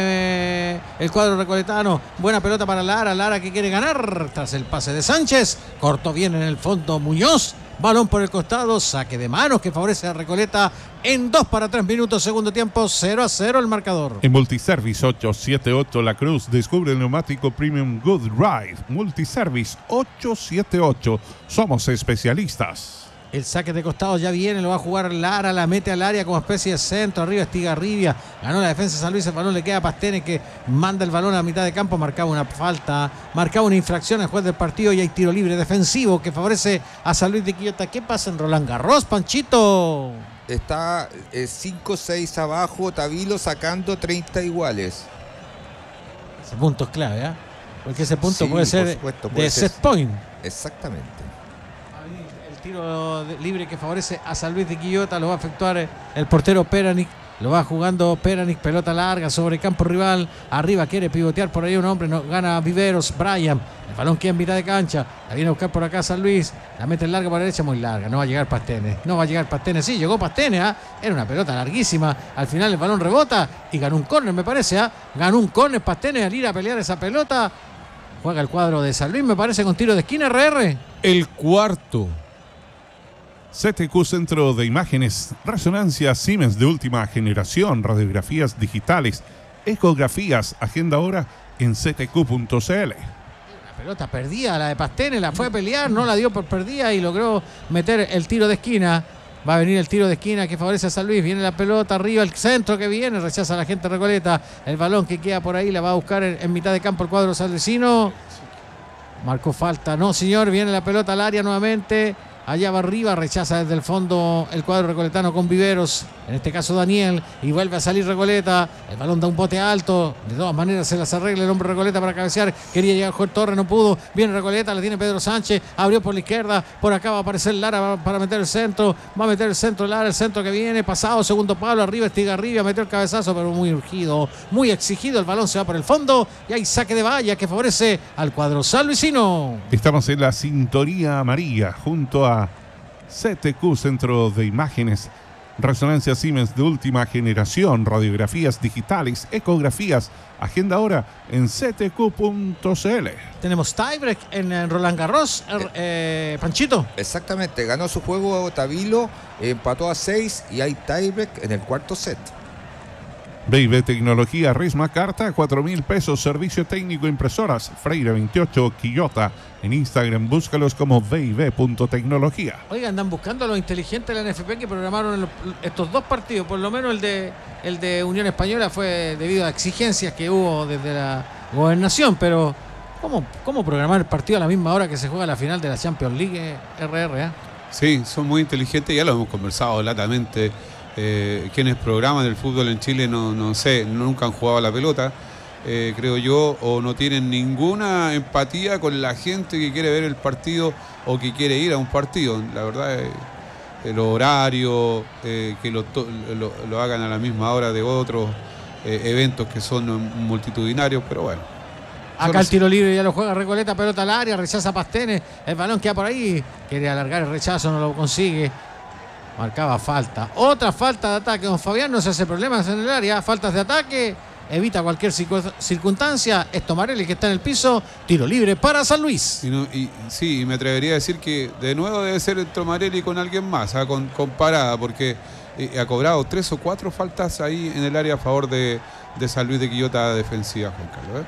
Speaker 1: viene el cuadro recoletano, buena pelota para Lara, Lara que quiere ganar tras el pase de Sánchez, cortó bien en el fondo Muñoz, balón por el costado, saque de manos que favorece a Recoleta en dos para tres minutos, segundo tiempo, cero a cero el marcador.
Speaker 3: En Multiservice ocho siete ocho La Cruz, descubre el neumático Premium Good Ride. Multiservice ocho siete ocho, somos especialistas.
Speaker 1: El saque de costado ya viene, lo va a jugar Lara, la mete al área como especie de centro, arriba Estigarribia, ganó la defensa de San Luis, el balón le queda a Pastene que manda el balón a mitad de campo, marcaba una falta, marcaba una infracción al juez del partido y hay tiro libre defensivo que favorece a San Luis de Quillota. ¿Qué pasa en Roland Garros, Panchito?
Speaker 4: Está eh, cinco seis abajo, Tabilo sacando treinta iguales.
Speaker 1: Ese punto es clave, ¿eh? Porque ese punto
Speaker 4: Sí,
Speaker 1: puede
Speaker 4: por
Speaker 1: ser
Speaker 4: supuesto,
Speaker 1: de
Speaker 4: puede ser.
Speaker 1: set point.
Speaker 4: Exactamente.
Speaker 1: El tiro de- libre que favorece a San Luis de Quillota lo va a efectuar el portero Peranic. Lo va jugando Peranic, pelota larga sobre campo rival. Arriba quiere pivotear por ahí un hombre, no, gana Viveros, Brian. El balón queda en mitad de cancha. La viene a buscar por acá San Luis. La mete larga para la derecha, muy larga. No va a llegar Pastene. No va a llegar Pastene. Sí, llegó Pastene. ¿eh? Era una pelota larguísima. Al final el balón rebota y ganó un córner, me parece. ¿eh? Ganó un córner Pastene al ir a pelear esa pelota. Juega el cuadro de San Luis, me parece, con tiro de esquina. R R.
Speaker 2: El cuarto.
Speaker 3: C T Q Centro de Imágenes, Resonancia Siemens de última generación, radiografías digitales, ecografías, agenda ahora en c t q punto c l.
Speaker 1: La pelota perdida, la de Pastene, la fue a pelear, no la dio por perdida y logró meter el tiro de esquina. Va a venir el tiro de esquina que favorece a San Luis. Viene la pelota arriba, el centro que viene, rechaza a la gente Recoleta. El balón que queda por ahí la va a buscar en, en mitad de campo el cuadro salesino. Marcó falta, no señor, viene la pelota al área nuevamente. Allá va arriba, rechaza desde el fondo el cuadro recoletano con Viveros, en este caso Daniel, y vuelve a salir Recoleta. El balón da un bote alto, de todas maneras se las arregla el hombre Recoleta para cabecear. Quería llegar Joel Torres, no pudo. Viene Recoleta, la tiene Pedro Sánchez, abrió por la izquierda, por acá va a aparecer Lara para meter el centro, va a meter el centro Lara, el centro que viene, pasado, segundo palo, arriba Estigarribia, metió el cabezazo, pero muy urgido, muy exigido. El balón se va por el fondo y hay saque de valla que favorece al cuadro salluicino.
Speaker 3: Estamos en la sintonía amarilla junto a C T Q Centro de Imágenes, Resonancia Siemens de última generación, radiografías digitales, ecografías, agenda ahora en c t q punto c l.
Speaker 1: Tenemos tiebreak en, en Roland Garros, eh, eh, Panchito.
Speaker 4: Exactamente, ganó su juego Tavilo, empató a seis y hay tiebreak en el cuarto set.
Speaker 3: B I B Tecnología, Risma Carta, cuatro mil pesos, servicio técnico, impresoras, Freire veintiocho, Quillota. En Instagram, búscalos como b i b punto tecnología.
Speaker 1: Oiga, andan buscando a los inteligentes de la N F P que programaron los, estos dos partidos, por lo menos el de, el de Unión Española fue debido a exigencias que hubo desde la gobernación, pero ¿cómo, cómo programar el partido a la misma hora que se juega la final de la Champions League, R R? ¿eh?
Speaker 2: Sí, son muy inteligentes, ya lo hemos conversado latamente. Eh, quienes programan el fútbol en Chile no, no sé, nunca han jugado a la pelota, eh, creo yo, o no tienen ninguna empatía con la gente que quiere ver el partido o que quiere ir a un partido. La verdad, eh, el horario, eh, que lo, lo, lo hagan a la misma hora de otros eh, eventos que son multitudinarios, pero bueno.
Speaker 1: Acá el tiro libre ya lo juega Recoleta, pelota al área, rechaza Pastene, el balón queda por ahí, quiere alargar el rechazo, no lo consigue. Marcaba falta. Otra falta de ataque. Don Fabián no se hace problemas en el área. Faltas de ataque. Evita cualquier circunstancia. Es Tomarelli que está en el piso. Tiro libre para San Luis.
Speaker 2: Y no, y, sí, me atrevería a decir que de nuevo debe ser el Tomarelli con alguien más, ¿eh? con, con parada, porque eh, ha cobrado tres o cuatro faltas ahí en el área a favor de, de San Luis de Quillota defensiva, Juan Carlos. ¿eh?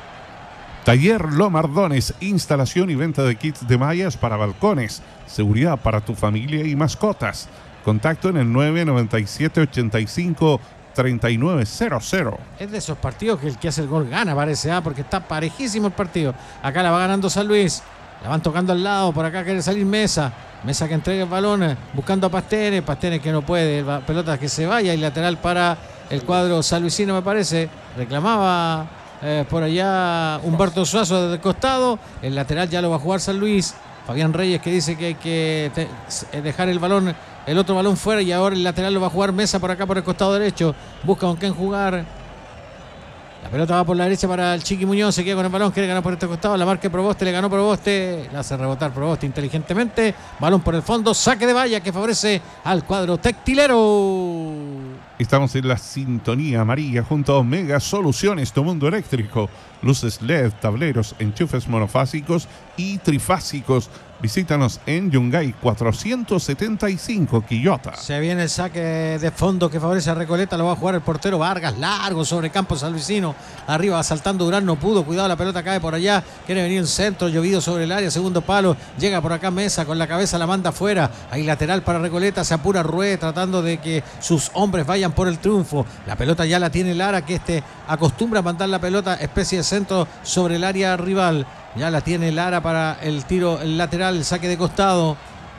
Speaker 3: Taller Lomardones, instalación y venta de kits de mallas para balcones. Seguridad para tu familia y mascotas. Contacto en el nueve noventa y siete, ochenta y cinco, treinta y nueve cero cero.
Speaker 1: Es de esos partidos que el que hace el gol gana, parece, ¿eh? Porque está parejísimo el partido. Acá la va ganando San Luis. La van tocando al lado, por acá quiere salir Mesa. Mesa que entrega el balón, buscando a Pastene. Pastene que no puede, la pelota que se vaya. Y lateral para el cuadro salluicino, me parece. Reclamaba eh, por allá Humberto Suazo desde el costado. El lateral ya lo va a jugar San Luis. Fabián Reyes que dice que hay que te, dejar el balón, el otro balón fuera, y ahora el lateral lo va a jugar Mesa por acá por el costado derecho. Busca con quién jugar. La pelota va por la derecha para el Chiqui Muñoz, se queda con el balón, quiere ganar por este costado, la marca Proboste, le ganó Proboste, la hace rebotar Proboste inteligentemente, balón por el fondo, saque de valla que favorece al cuadro textilero.
Speaker 3: Estamos en la sintonía amarilla junto a Omega Soluciones, tu mundo eléctrico, luces L E D, tableros, enchufes monofásicos y trifásicos. Visítanos en Yungay cuatrocientos setenta y cinco, Quillota.
Speaker 1: Se viene el saque de fondo que favorece a Recoleta, lo va a jugar el portero Vargas, largo sobre campo salvicino, arriba va saltando Durán, no pudo, cuidado, la pelota cae por allá, quiere venir el centro, llovido sobre el área, segundo palo, llega por acá Mesa, con la cabeza la manda afuera, hay lateral para Recoleta, se apura Rué tratando de que sus hombres vayan por el triunfo, la pelota ya la tiene Lara, que este acostumbra a mandar la pelota, especie de centro sobre el área rival. Ya la tiene Lara para el tiro el lateral, el saque de costado.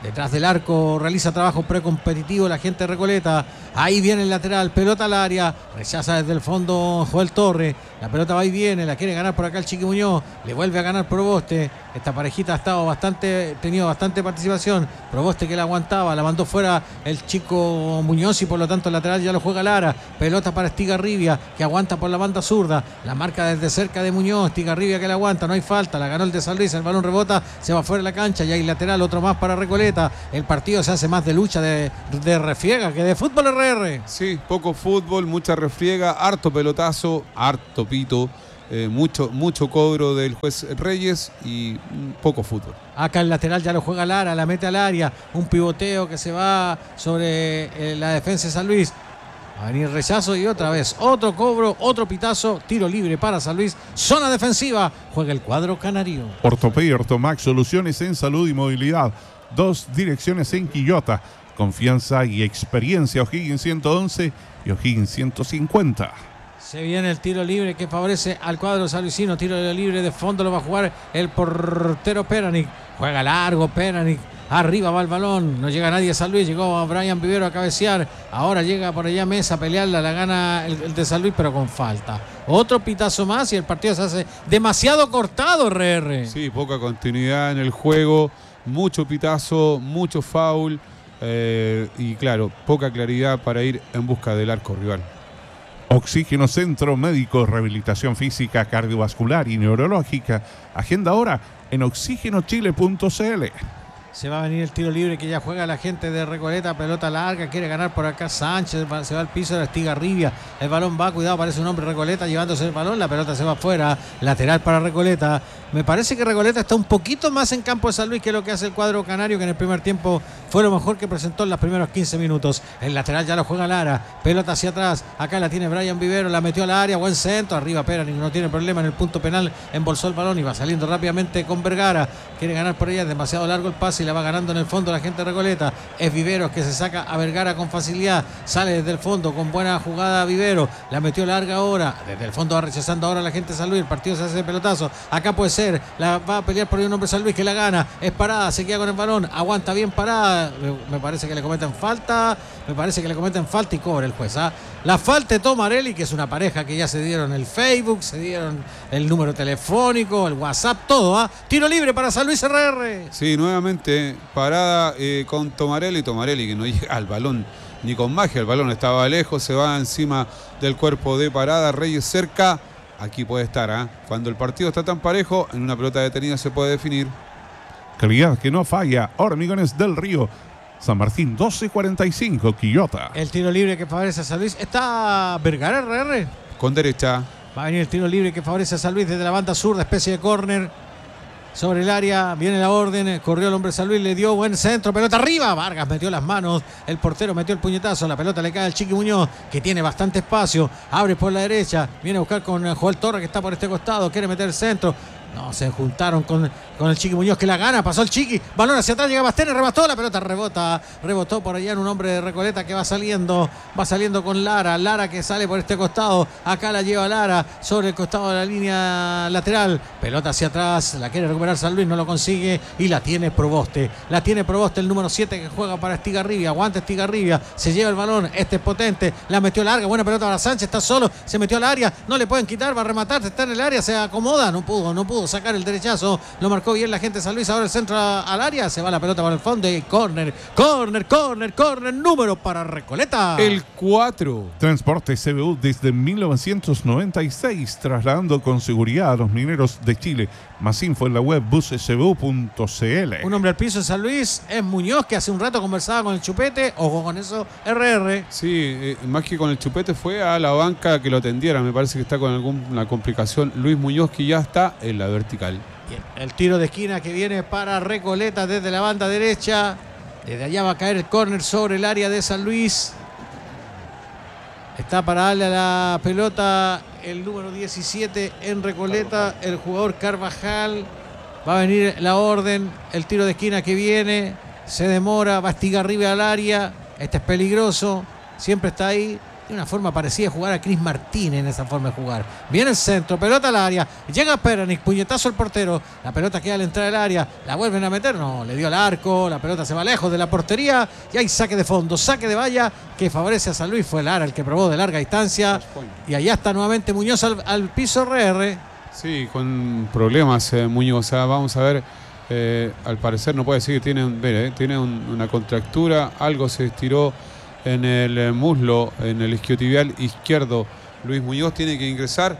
Speaker 1: Detrás del arco realiza trabajo precompetitivo la gente de Recoleta. Ahí viene el lateral, pelota al área, rechaza desde el fondo Joel Torre. La pelota va y viene, la quiere ganar por acá el Chiqui Muñoz, le vuelve a ganar Proboste. Esta parejita ha estado bastante, tenido bastante participación. Proboste que la aguantaba, la mandó fuera el chico Muñoz y por lo tanto el lateral ya lo juega Lara. Pelota para Estigarribia que aguanta por la banda zurda. La marca desde cerca de Muñoz, Estigarribia que la aguanta, no hay falta, la ganó el de San Luis, el balón rebota, se va fuera de la cancha y hay lateral, otro más para Recoleta. El partido se hace más de lucha de, de refriega que de fútbol R R.
Speaker 2: Sí, poco fútbol, mucha refriega, harto pelotazo, harto pito, eh, mucho, mucho cobro del juez Reyes y mm, poco fútbol.
Speaker 1: Acá el lateral ya lo juega Lara, la mete al área, un pivoteo que se va sobre eh, la defensa de San Luis. Va a venir rechazo y otra vez otro cobro, otro pitazo, tiro libre para San Luis, zona defensiva, juega el cuadro canario.
Speaker 3: Ortopedia y Ortomax, soluciones en salud y movilidad. Dos direcciones en Quillota. Confianza y experiencia. O'Higgins ciento once y O'Higgins ciento cincuenta.
Speaker 1: Se viene el tiro libre que favorece al cuadro salucino. Tiro libre de fondo lo va a jugar el portero Peranic. Juega largo Peranic. Arriba va el balón. No llega nadie a San Luis. Llegó Brian Vivero a cabecear. Ahora llega por allá Mesa a pelearla. La gana el, el de San Luis, pero con falta. Otro pitazo más y el partido se hace demasiado cortado, R R.
Speaker 2: Sí, poca continuidad en el juego. Mucho pitazo, mucho foul eh, y claro, poca claridad para ir en busca del arco rival.
Speaker 3: Oxígeno Centro Médico, Rehabilitación Física, Cardiovascular y Neurológica. Agenda ahora en oxígeno chile punto c l.
Speaker 1: Se va a venir el tiro libre que ya juega la gente de Recoleta. Pelota larga, quiere ganar por acá Sánchez. Se va al piso de la Estigarribia. El balón va, cuidado, aparece un hombre Recoleta llevándose el balón. La pelota se va afuera. Lateral para Recoleta. Me parece que Recoleta está un poquito más en campo de San Luis que lo que hace el cuadro canario, que en el primer tiempo fue lo mejor que presentó en los primeros quince minutos. El lateral ya lo juega Lara. Pelota hacia atrás. Acá la tiene Brian Vivero. La metió al área. Buen centro. Arriba Peranic. No tiene problema en el punto penal. Embolsó el balón y va saliendo rápidamente con Vergara. Quiere ganar por ella. Es demasiado largo el pase y la va ganando en el fondo la gente de Recoleta. Es Viveros que se saca a Vergara con facilidad. Sale desde el fondo con buena jugada Vivero. La metió larga ahora. Desde el fondo va rechazando ahora la gente de San Luis. El partido se hace de pelotazo. Acá puede ser. La va a pelear por ahí un hombre San Luis que la gana. Es parada. Se queda con el balón. Aguanta bien parada. Me parece que le cometen falta. Me parece que le cometen falta y cobra el juez. ¿ah? La falta de Tomarelli, que es una pareja que ya se dieron el Facebook, se dieron el número telefónico, el WhatsApp, todo. ¿ah? Tiro libre para San Luis R R.
Speaker 2: Sí, nuevamente parada eh, con Tomarelli. Tomarelli que no llega al balón ni con magia. El balón estaba lejos, se va encima del cuerpo de Parada. Reyes cerca. Aquí puede estar. ¿eh? Cuando el partido está tan parejo, en una pelota detenida se puede definir.
Speaker 3: Calidad que no falla. Hormigones del Río. San Martín doce cuarenta y cinco, Quillota.
Speaker 1: El tiro libre que favorece a San Luis. Está Vergara R R.
Speaker 2: Con derecha.
Speaker 1: Va a venir el tiro libre que favorece a San Luis desde la banda zurda, especie de córner. Sobre el área, viene la orden, corrió el hombre San Luis, le dio buen centro, pelota arriba, Vargas metió las manos, el portero metió el puñetazo, la pelota le cae al Chiqui Muñoz, que tiene bastante espacio, abre por la derecha, viene a buscar con Joel Torre que está por este costado, quiere meter el centro. No, se juntaron con, con el Chiqui Muñoz que la gana, pasó el Chiqui, balón hacia atrás, llega Bastene, remató, la pelota rebota, rebotó por allá en un hombre de Recoleta que va saliendo, va saliendo con Lara, Lara que sale por este costado, acá la lleva Lara sobre el costado de la línea lateral, pelota hacia atrás, la quiere recuperar San Luis, no lo consigue y la tiene Proboste, la tiene Proboste el número siete que juega para Estigarribia, aguanta Estigarribia, se lleva el balón, este es potente, la metió larga, buena pelota para Sánchez, está solo, se metió al área, no le pueden quitar, va a rematar, está en el área, se acomoda, no pudo, no pudo sacar el derechazo, lo marcó bien la gente de San Luis, ahora el centro al área, se va la pelota para el fondo y córner, córner, córner, córner, número para Recoleta.
Speaker 2: El cuatro.
Speaker 3: Transporte C B U desde mil novecientos noventa y seis, trasladando con seguridad a los mineros de Chile. Más info en la web buses c b u punto c l.
Speaker 1: Un hombre al piso en San Luis es Muñoz, que hace un rato conversaba con el Chupete, ojo con eso, R R.
Speaker 2: Sí, eh, más que con el Chupete fue a la banca que lo atendiera, me parece que está con alguna complicación Luis Muñoz, que ya está en la vertical.
Speaker 1: Bien, el tiro de esquina que viene para Recoleta desde la banda derecha, desde allá va a caer el córner sobre el área de San Luis. Está para darle a la pelota el número diecisiete en Recoleta, el jugador Carvajal. Va a venir la orden, el tiro de esquina que viene, se demora, va a Estigarribia al área. Este es peligroso, siempre está ahí. una forma parecida de jugar a Cris Martínez en esa forma de jugar. Viene el centro, pelota al área, llega Peranic, puñetazo al portero, la pelota queda al entrar del área, la vuelven a meter, no, le dio al arco, la pelota se va lejos de la portería y hay saque de fondo, saque de valla que favorece a San Luis. Fue Lara el que probó de larga distancia y allá está nuevamente Muñoz al, al piso R R.
Speaker 2: Sí, con problemas eh, Muñoz, o sea, vamos a ver, eh, al parecer no puede decir que tiene, un, mire, eh, tiene un, una contractura, algo se estiró en el muslo, en el isquiotibial izquierdo. Luis Muñoz tiene que ingresar.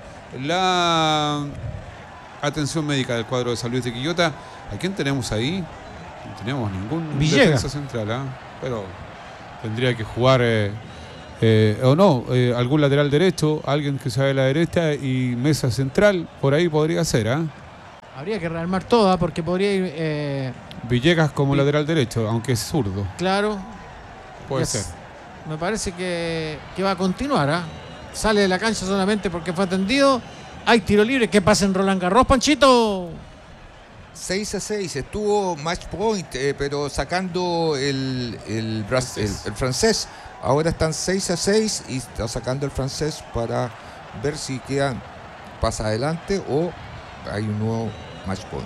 Speaker 2: La atención médica del cuadro de San Luis de Quillota. ¿A quién tenemos ahí? No tenemos ningún
Speaker 1: Villegas.
Speaker 2: defensa central, ¿eh? Pero tendría que jugar eh, eh, o no, eh, algún lateral derecho, alguien que sabe la derecha y mesa central, por ahí podría ser, ¿eh?
Speaker 1: Habría que rearmar toda porque podría ir eh,
Speaker 2: Villegas como
Speaker 1: Vi-
Speaker 2: lateral derecho, aunque es zurdo.
Speaker 1: claro.
Speaker 2: Puede
Speaker 1: Es-
Speaker 2: ser.
Speaker 1: Me parece que, que va a continuar. ¿ah? Sale de la cancha solamente porque fue atendido. Hay tiro libre. ¿Qué pasa en Roland Garros, Panchito?
Speaker 4: seis a seis, estuvo match point, eh, pero sacando el, el, bras- el- el francés. Ahora están seis a seis y está sacando el francés para ver si quedan, pasa adelante o hay un nuevo match point.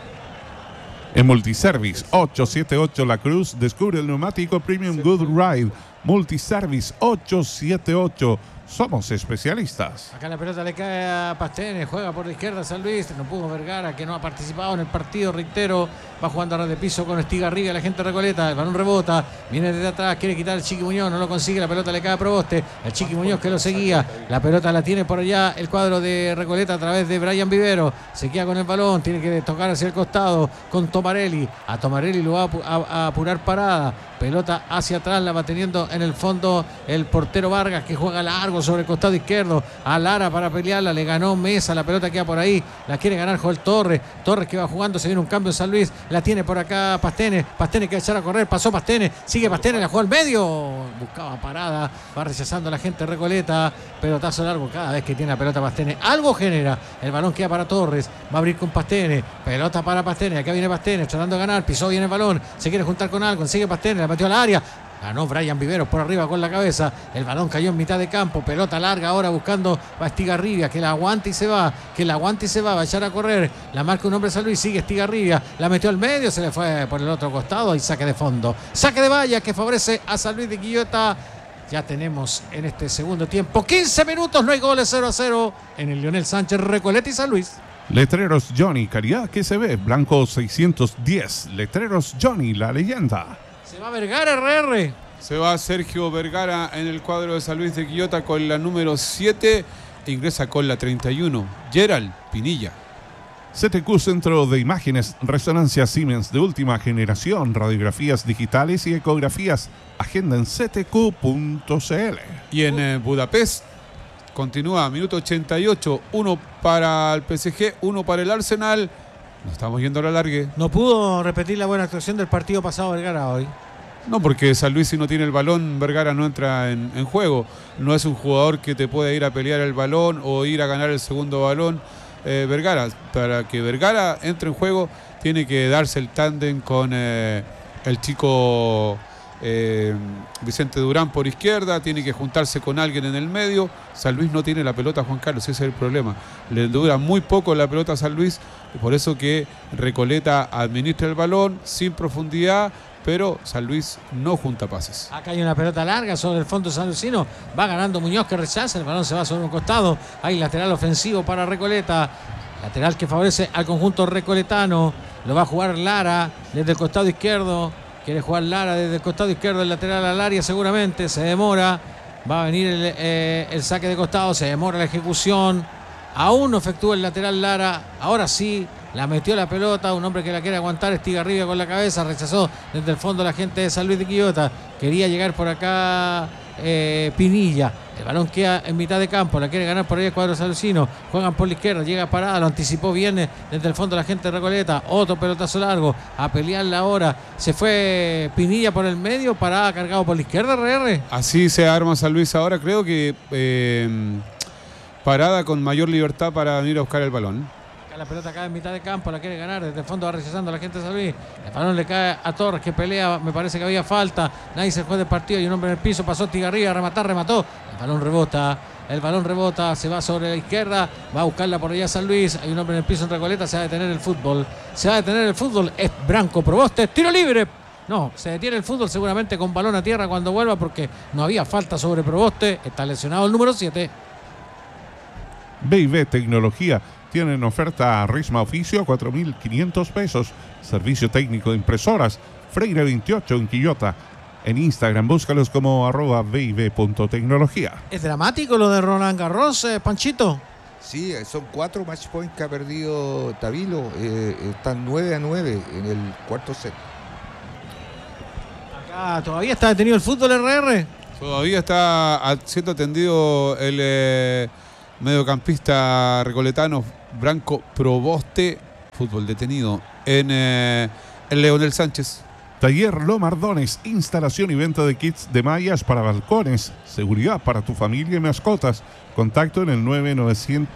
Speaker 3: En Multiservice ochocientos setenta y ocho La Cruz, descubre el neumático Premium Good Ride. Multiservice ochocientos setenta y ocho. Somos especialistas.
Speaker 1: Acá la pelota le cae a Pastene, juega por la izquierda San Luis, no pudo Vergara, que no ha participado en el partido, reitero, va jugando a ras de piso con Estigarribia, la gente de Recoleta, el balón rebota, viene desde atrás, quiere quitar el Chiqui Muñoz, no lo consigue, la pelota le cae a Proboste, el Chiqui Muñoz que lo seguía, la pelota la tiene por allá el cuadro de Recoleta a través de Brian Vivero, se queda con el balón, tiene que tocar hacia el costado con Tomarelli, a Tomarelli lo va a, apu- a- a apurar parada, pelota hacia atrás, la va teniendo en el fondo el portero Vargas que juega largo sobre el costado izquierdo a Lara para pelearla, le ganó Mesa, la pelota queda por ahí, la quiere ganar Joel Torres, Torres que va jugando, se viene un cambio en San Luis, la tiene por acá Pastene, Pastene que va a echar a correr, pasó Pastene, sigue Pastene, la jugó al medio, buscaba parada, va rechazando la gente Recoleta, pelotazo largo, cada vez que tiene la pelota Pastene, algo genera, el balón queda para Torres, va a abrir con Pastene, pelota para Pastene, acá viene Pastene, tratando de ganar, pisó bien el balón, se quiere juntar con algo, sigue Pastene, la metió al área, ganó Brian Viveros por arriba con la cabeza, el balón cayó en mitad de campo, pelota larga ahora buscando a Estigarribia, que la aguante y se va, que la aguante y se va, va a echar a correr, la marca un hombre San Luis, sigue Estigarribia, la metió al medio, se le fue por el otro costado y saque de fondo, saque de valla que favorece a San Luis de Quillota. Ya tenemos en este segundo tiempo quince minutos, no hay goles, cero a cero en el Leonel Sánchez, Recoleta y San Luis.
Speaker 3: Letreros Johnny, calidad que se ve. Blanco seiscientos diez. Letreros Johnny, la leyenda.
Speaker 1: Se va Vergara R R.
Speaker 2: Se va Sergio Vergara en el cuadro de San Luis de Quillota con la número siete. Ingresa con la treinta y uno. Gerald Pinilla.
Speaker 3: C T Q Centro de Imágenes, Resonancia Siemens de última generación, radiografías digitales y ecografías. Agenda en c t q punto c l.
Speaker 2: Y en eh, Budapest continúa, minuto ochenta y ocho. Uno para el P S G, uno para el Arsenal. Nos estamos yendo a la largue.
Speaker 1: No pudo repetir la buena actuación del partido pasado Vergara hoy.
Speaker 2: No, porque San Luis si no tiene el balón, Vergara no entra en, en juego. No es un jugador que te pueda ir a pelear el balón o ir a ganar el segundo balón. Eh, Vergara, para que Vergara entre en juego, tiene que darse el tándem con eh, el chico eh, Vicente Durán por izquierda, tiene que juntarse con alguien en el medio. San Luis no tiene la pelota, Juan Carlos, ese es el problema. Le dura muy poco la pelota a San Luis, y por eso que Recoleta administra el balón sin profundidad, pero San Luis no junta pases.
Speaker 1: Acá hay una pelota larga sobre el fondo sanlucino. Va ganando Muñoz que rechaza. El balón se va sobre un costado. Hay lateral ofensivo para Recoleta. Lateral que favorece al conjunto recoletano. Lo va a jugar Lara desde el costado izquierdo. Quiere jugar Lara desde el costado izquierdo. El lateral al área seguramente. Se demora. Va a venir el, eh, el saque de costado. Se demora la ejecución. Aún no efectúa el lateral Lara. Ahora sí. La metió la pelota, un hombre que la quiere aguantar, Estigarribia con la cabeza, rechazó desde el fondo la gente de San Luis de Quillota. Quería llegar por acá eh, Pinilla. El balón queda en mitad de campo, la quiere ganar por ahí el cuadro salucino. Juegan por la izquierda, llega parada, lo anticipó bien desde el fondo la gente de Recoleta. Otro pelotazo largo, a pelearla ahora. Se fue Pinilla por el medio, parada, cargado por la izquierda, R R.
Speaker 2: Así se arma San Luis ahora, creo que eh, parada con mayor libertad para venir a buscar el balón.
Speaker 1: Acá la pelota cae en mitad de campo, la quiere ganar, desde el fondo va rechazando a la gente de San Luis. El balón le cae a Torres, que pelea, me parece que había falta. Nadie se juega del partido, hay un hombre en el piso, pasó Tigarribia a rematar, remató. El balón rebota, el balón rebota, se va sobre la izquierda, va a buscarla por allá San Luis. Hay un hombre en el piso en Recoleta, se va a detener el fútbol. Se va a detener el fútbol, es Branco Proboste, tiro libre. No, se detiene el fútbol seguramente con balón a tierra cuando vuelva porque no había falta sobre Proboste. Está lesionado el número siete.
Speaker 3: B y B Tecnología tienen oferta Risma Oficio, cuatro mil quinientos pesos. Servicio técnico de impresoras, Freire veintiocho en Quillota. En Instagram, búscalos como arroba b y b punto tecnología.
Speaker 1: ¿Es dramático lo de Roland Garros, eh, Panchito?
Speaker 4: Sí, son cuatro match points que ha perdido Tavilo. Eh, están nueve a nueve en el cuarto set.
Speaker 1: Acá todavía está detenido el fútbol R R.
Speaker 2: Todavía está siendo atendido el eh, mediocampista recoletano Branco Proboste. Fútbol detenido en eh, el Leonel Sánchez.
Speaker 3: Taller Lomardones, instalación y venta de kits de mallas para balcones, seguridad para tu familia y mascotas. Contacto en el nueve nueve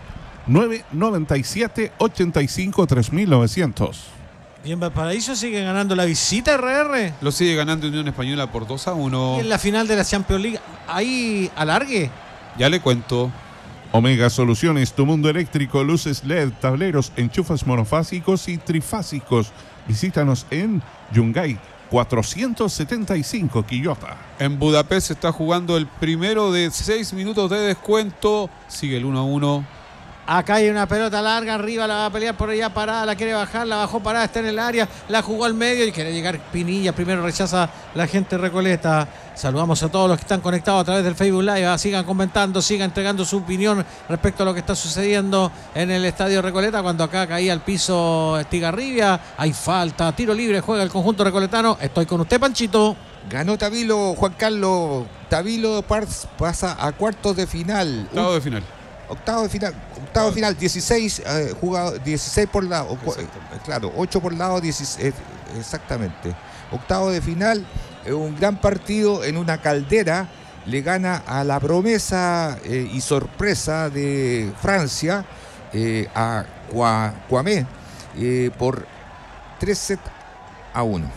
Speaker 3: siete, ocho cinco, tres mil novecientos.
Speaker 1: Y en Valparaíso sigue ganando la visita R R.
Speaker 2: Lo sigue ganando Unión Española por dos a uno.
Speaker 1: Y en la final de la Champions League, ahí alargue.
Speaker 2: Ya le cuento.
Speaker 3: Omega Soluciones, tu mundo eléctrico, luces L E D, tableros, enchufes monofásicos y trifásicos. Visítanos en Yungay cuatrocientos setenta y cinco, Quillota.
Speaker 2: En Budapest se está jugando el primero de seis minutos de descuento. Sigue el uno a uno.
Speaker 1: Acá hay una pelota larga, arriba la va a pelear por allá parada, la quiere bajar, la bajó parada, está en el área, la jugó al medio y quiere llegar Pinilla, primero rechaza la gente Recoleta. Saludamos a todos los que están conectados a través del Facebook Live, sigan comentando, sigan entregando su opinión respecto a lo que está sucediendo en el estadio Recoleta, cuando acá caía al piso Estigarribia, hay falta, tiro libre, juega el conjunto recoletano. Estoy con usted, Panchito.
Speaker 4: Ganó Tavilo, Juan Carlos. Tavilo pasa a cuartos de final.
Speaker 2: Octavo de final.
Speaker 4: Octavo de final, octavo de final, dieciséis eh, jugados, dieciséis por lado, eh, claro, ocho por lado, dieciséis, eh, exactamente. Octavo de final, eh, un gran partido en una caldera, le gana a la promesa eh, y sorpresa de Francia, eh, a Cuamé, eh, por tres sets a uno.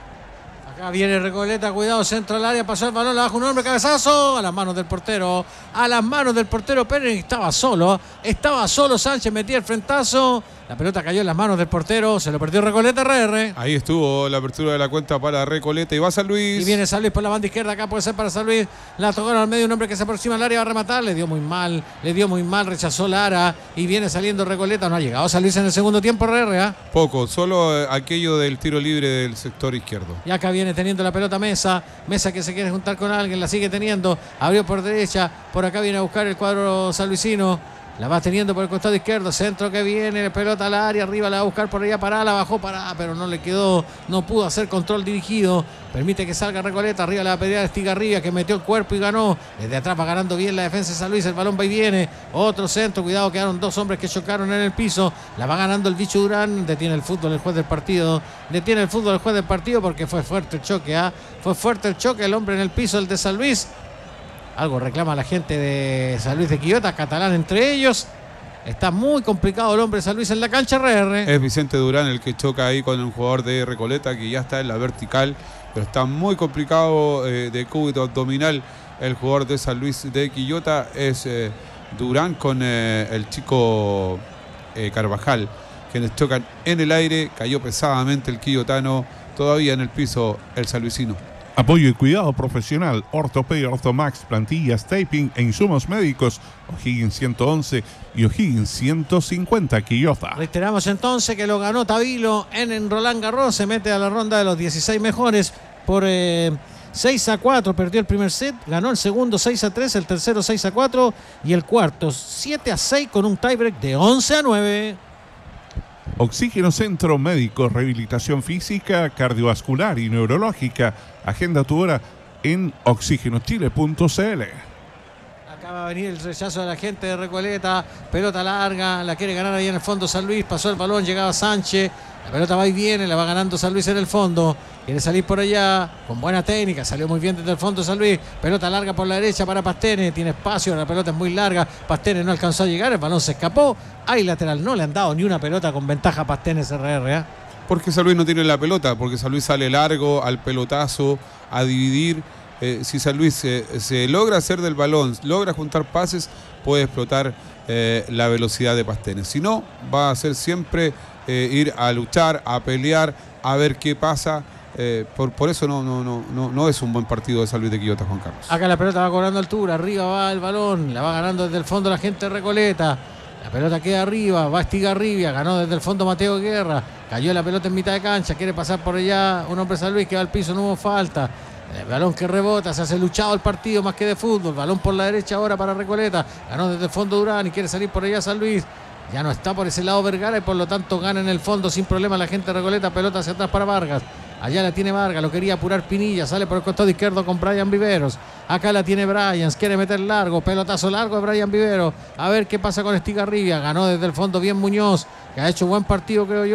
Speaker 1: Acá viene Recoleta, cuidado, centro al área, pasó el balón, le baja un hombre, cabezazo, a las manos del portero, a las manos del portero Pérez, estaba solo, estaba solo Sánchez, metía el frentazo, la pelota cayó en las manos del portero, se lo perdió Recoleta R R.
Speaker 2: Ahí estuvo la apertura de la cuenta para Recoleta y va San Luis.
Speaker 1: Y viene San Luis por la banda izquierda, acá puede ser para San Luis, la tocaron al medio, un hombre que se aproxima al área, va a rematar, le dio muy mal, le dio muy mal, rechazó Lara y viene saliendo Recoleta, no ha llegado San Luis en el segundo tiempo R R. ¿eh?
Speaker 2: Poco, solo eh, aquello del tiro libre del sector izquierdo.
Speaker 1: Y acá viene teniendo la pelota Mesa, Mesa que se quiere juntar con alguien, la sigue teniendo, abrió por derecha, por acá viene a buscar el cuadro sanluisino, la va teniendo por el costado izquierdo, centro que viene, pelota al área, arriba la va a buscar por allá parada, la bajó parada, pero no le quedó, no pudo hacer control dirigido, permite que salga Recoleta, arriba la va a pelear Estigarribia que metió el cuerpo y ganó, desde atrás va ganando bien la defensa de San Luis, el balón va y viene, otro centro, cuidado, quedaron dos hombres que chocaron en el piso, la va ganando el Bicho Durán, detiene el fútbol el juez del partido, detiene el fútbol el juez del partido porque fue fuerte el choque, ¿eh? fue fuerte el choque, el hombre en el piso, el de San Luis. Algo reclama la gente de San Luis de Quillota, catalán entre ellos. Está muy complicado el hombre de San Luis en la cancha R R.
Speaker 2: Es Vicente Durán el que choca ahí con un jugador de Recoleta que ya está en la vertical, pero está muy complicado eh, de cúbito abdominal el jugador de San Luis de Quillota. Es eh, Durán con eh, el chico eh, Carvajal, quienes chocan en el aire. Cayó pesadamente el quillotano, todavía en el piso el sanluisino.
Speaker 3: Apoyo y cuidado profesional, Ortopedia, Ortomax, plantillas, taping e insumos médicos, O'Higgins ciento once y O'Higgins ciento cincuenta, Quillota.
Speaker 1: Reiteramos entonces que lo ganó Tavilo en, en Roland Garros, se mete a la ronda de los dieciséis mejores por eh, seis a cuatro, perdió el primer set, ganó el segundo seis a tres, el tercero seis a cuatro y el cuarto siete a seis con un tiebreak de once a nueve.
Speaker 3: Oxígeno Centro Médico, rehabilitación física, cardiovascular y neurológica. Agenda tu hora en oxígeno chile punto c l.
Speaker 1: Acá Acá va a venir el rechazo de la gente de Recoleta. Pelota larga, la quiere ganar ahí en el fondo San Luis. Pasó el balón, llegaba Sánchez. La pelota va y viene, la va ganando San Luis en el fondo. Quiere salir por allá con buena técnica. Salió muy bien desde el fondo San Luis. Pelota larga por la derecha para Pastene. Tiene espacio, la pelota es muy larga. Pastene no alcanzó a llegar, el balón se escapó. Hay lateral, no le han dado ni una pelota con ventaja a Pastene C R R. ¿eh?
Speaker 2: Porque San Luis no tiene la pelota, porque San Luis sale largo, al pelotazo, a dividir. Eh, si San Luis se, se logra hacer del balón, logra juntar pases, puede explotar eh, la velocidad de Pastene. Si no, va a ser siempre eh, ir a luchar, a pelear, a ver qué pasa. Eh, por, por eso no, no, no, no, no es un buen partido de San Luis de Quillota, Juan Carlos.
Speaker 1: Acá la pelota va cobrando altura, arriba va el balón, la va ganando desde el fondo la gente de Recoleta. La pelota queda arriba, va Estigarribia, ganó desde el fondo Mateo Guerra, cayó la pelota en mitad de cancha, quiere pasar por allá un hombre San Luis que va al piso, no hubo falta. El balón que rebota, se hace luchado el partido más que de fútbol. Balón por la derecha ahora para Recoleta, ganó desde el fondo Durán y quiere salir por allá San Luis. Ya no está por ese lado Vergara y por lo tanto gana en el fondo sin problema la gente de Recoleta. Pelota hacia atrás para Vargas. Allá la tiene Vargas, lo quería apurar Pinilla, sale por el costado izquierdo con Brian Viveros. Acá la tiene Bryans, quiere meter largo, pelotazo largo de Brian Viveros. A ver qué pasa con Estigarribia. Ganó desde el fondo bien Muñoz, que ha hecho buen partido creo yo.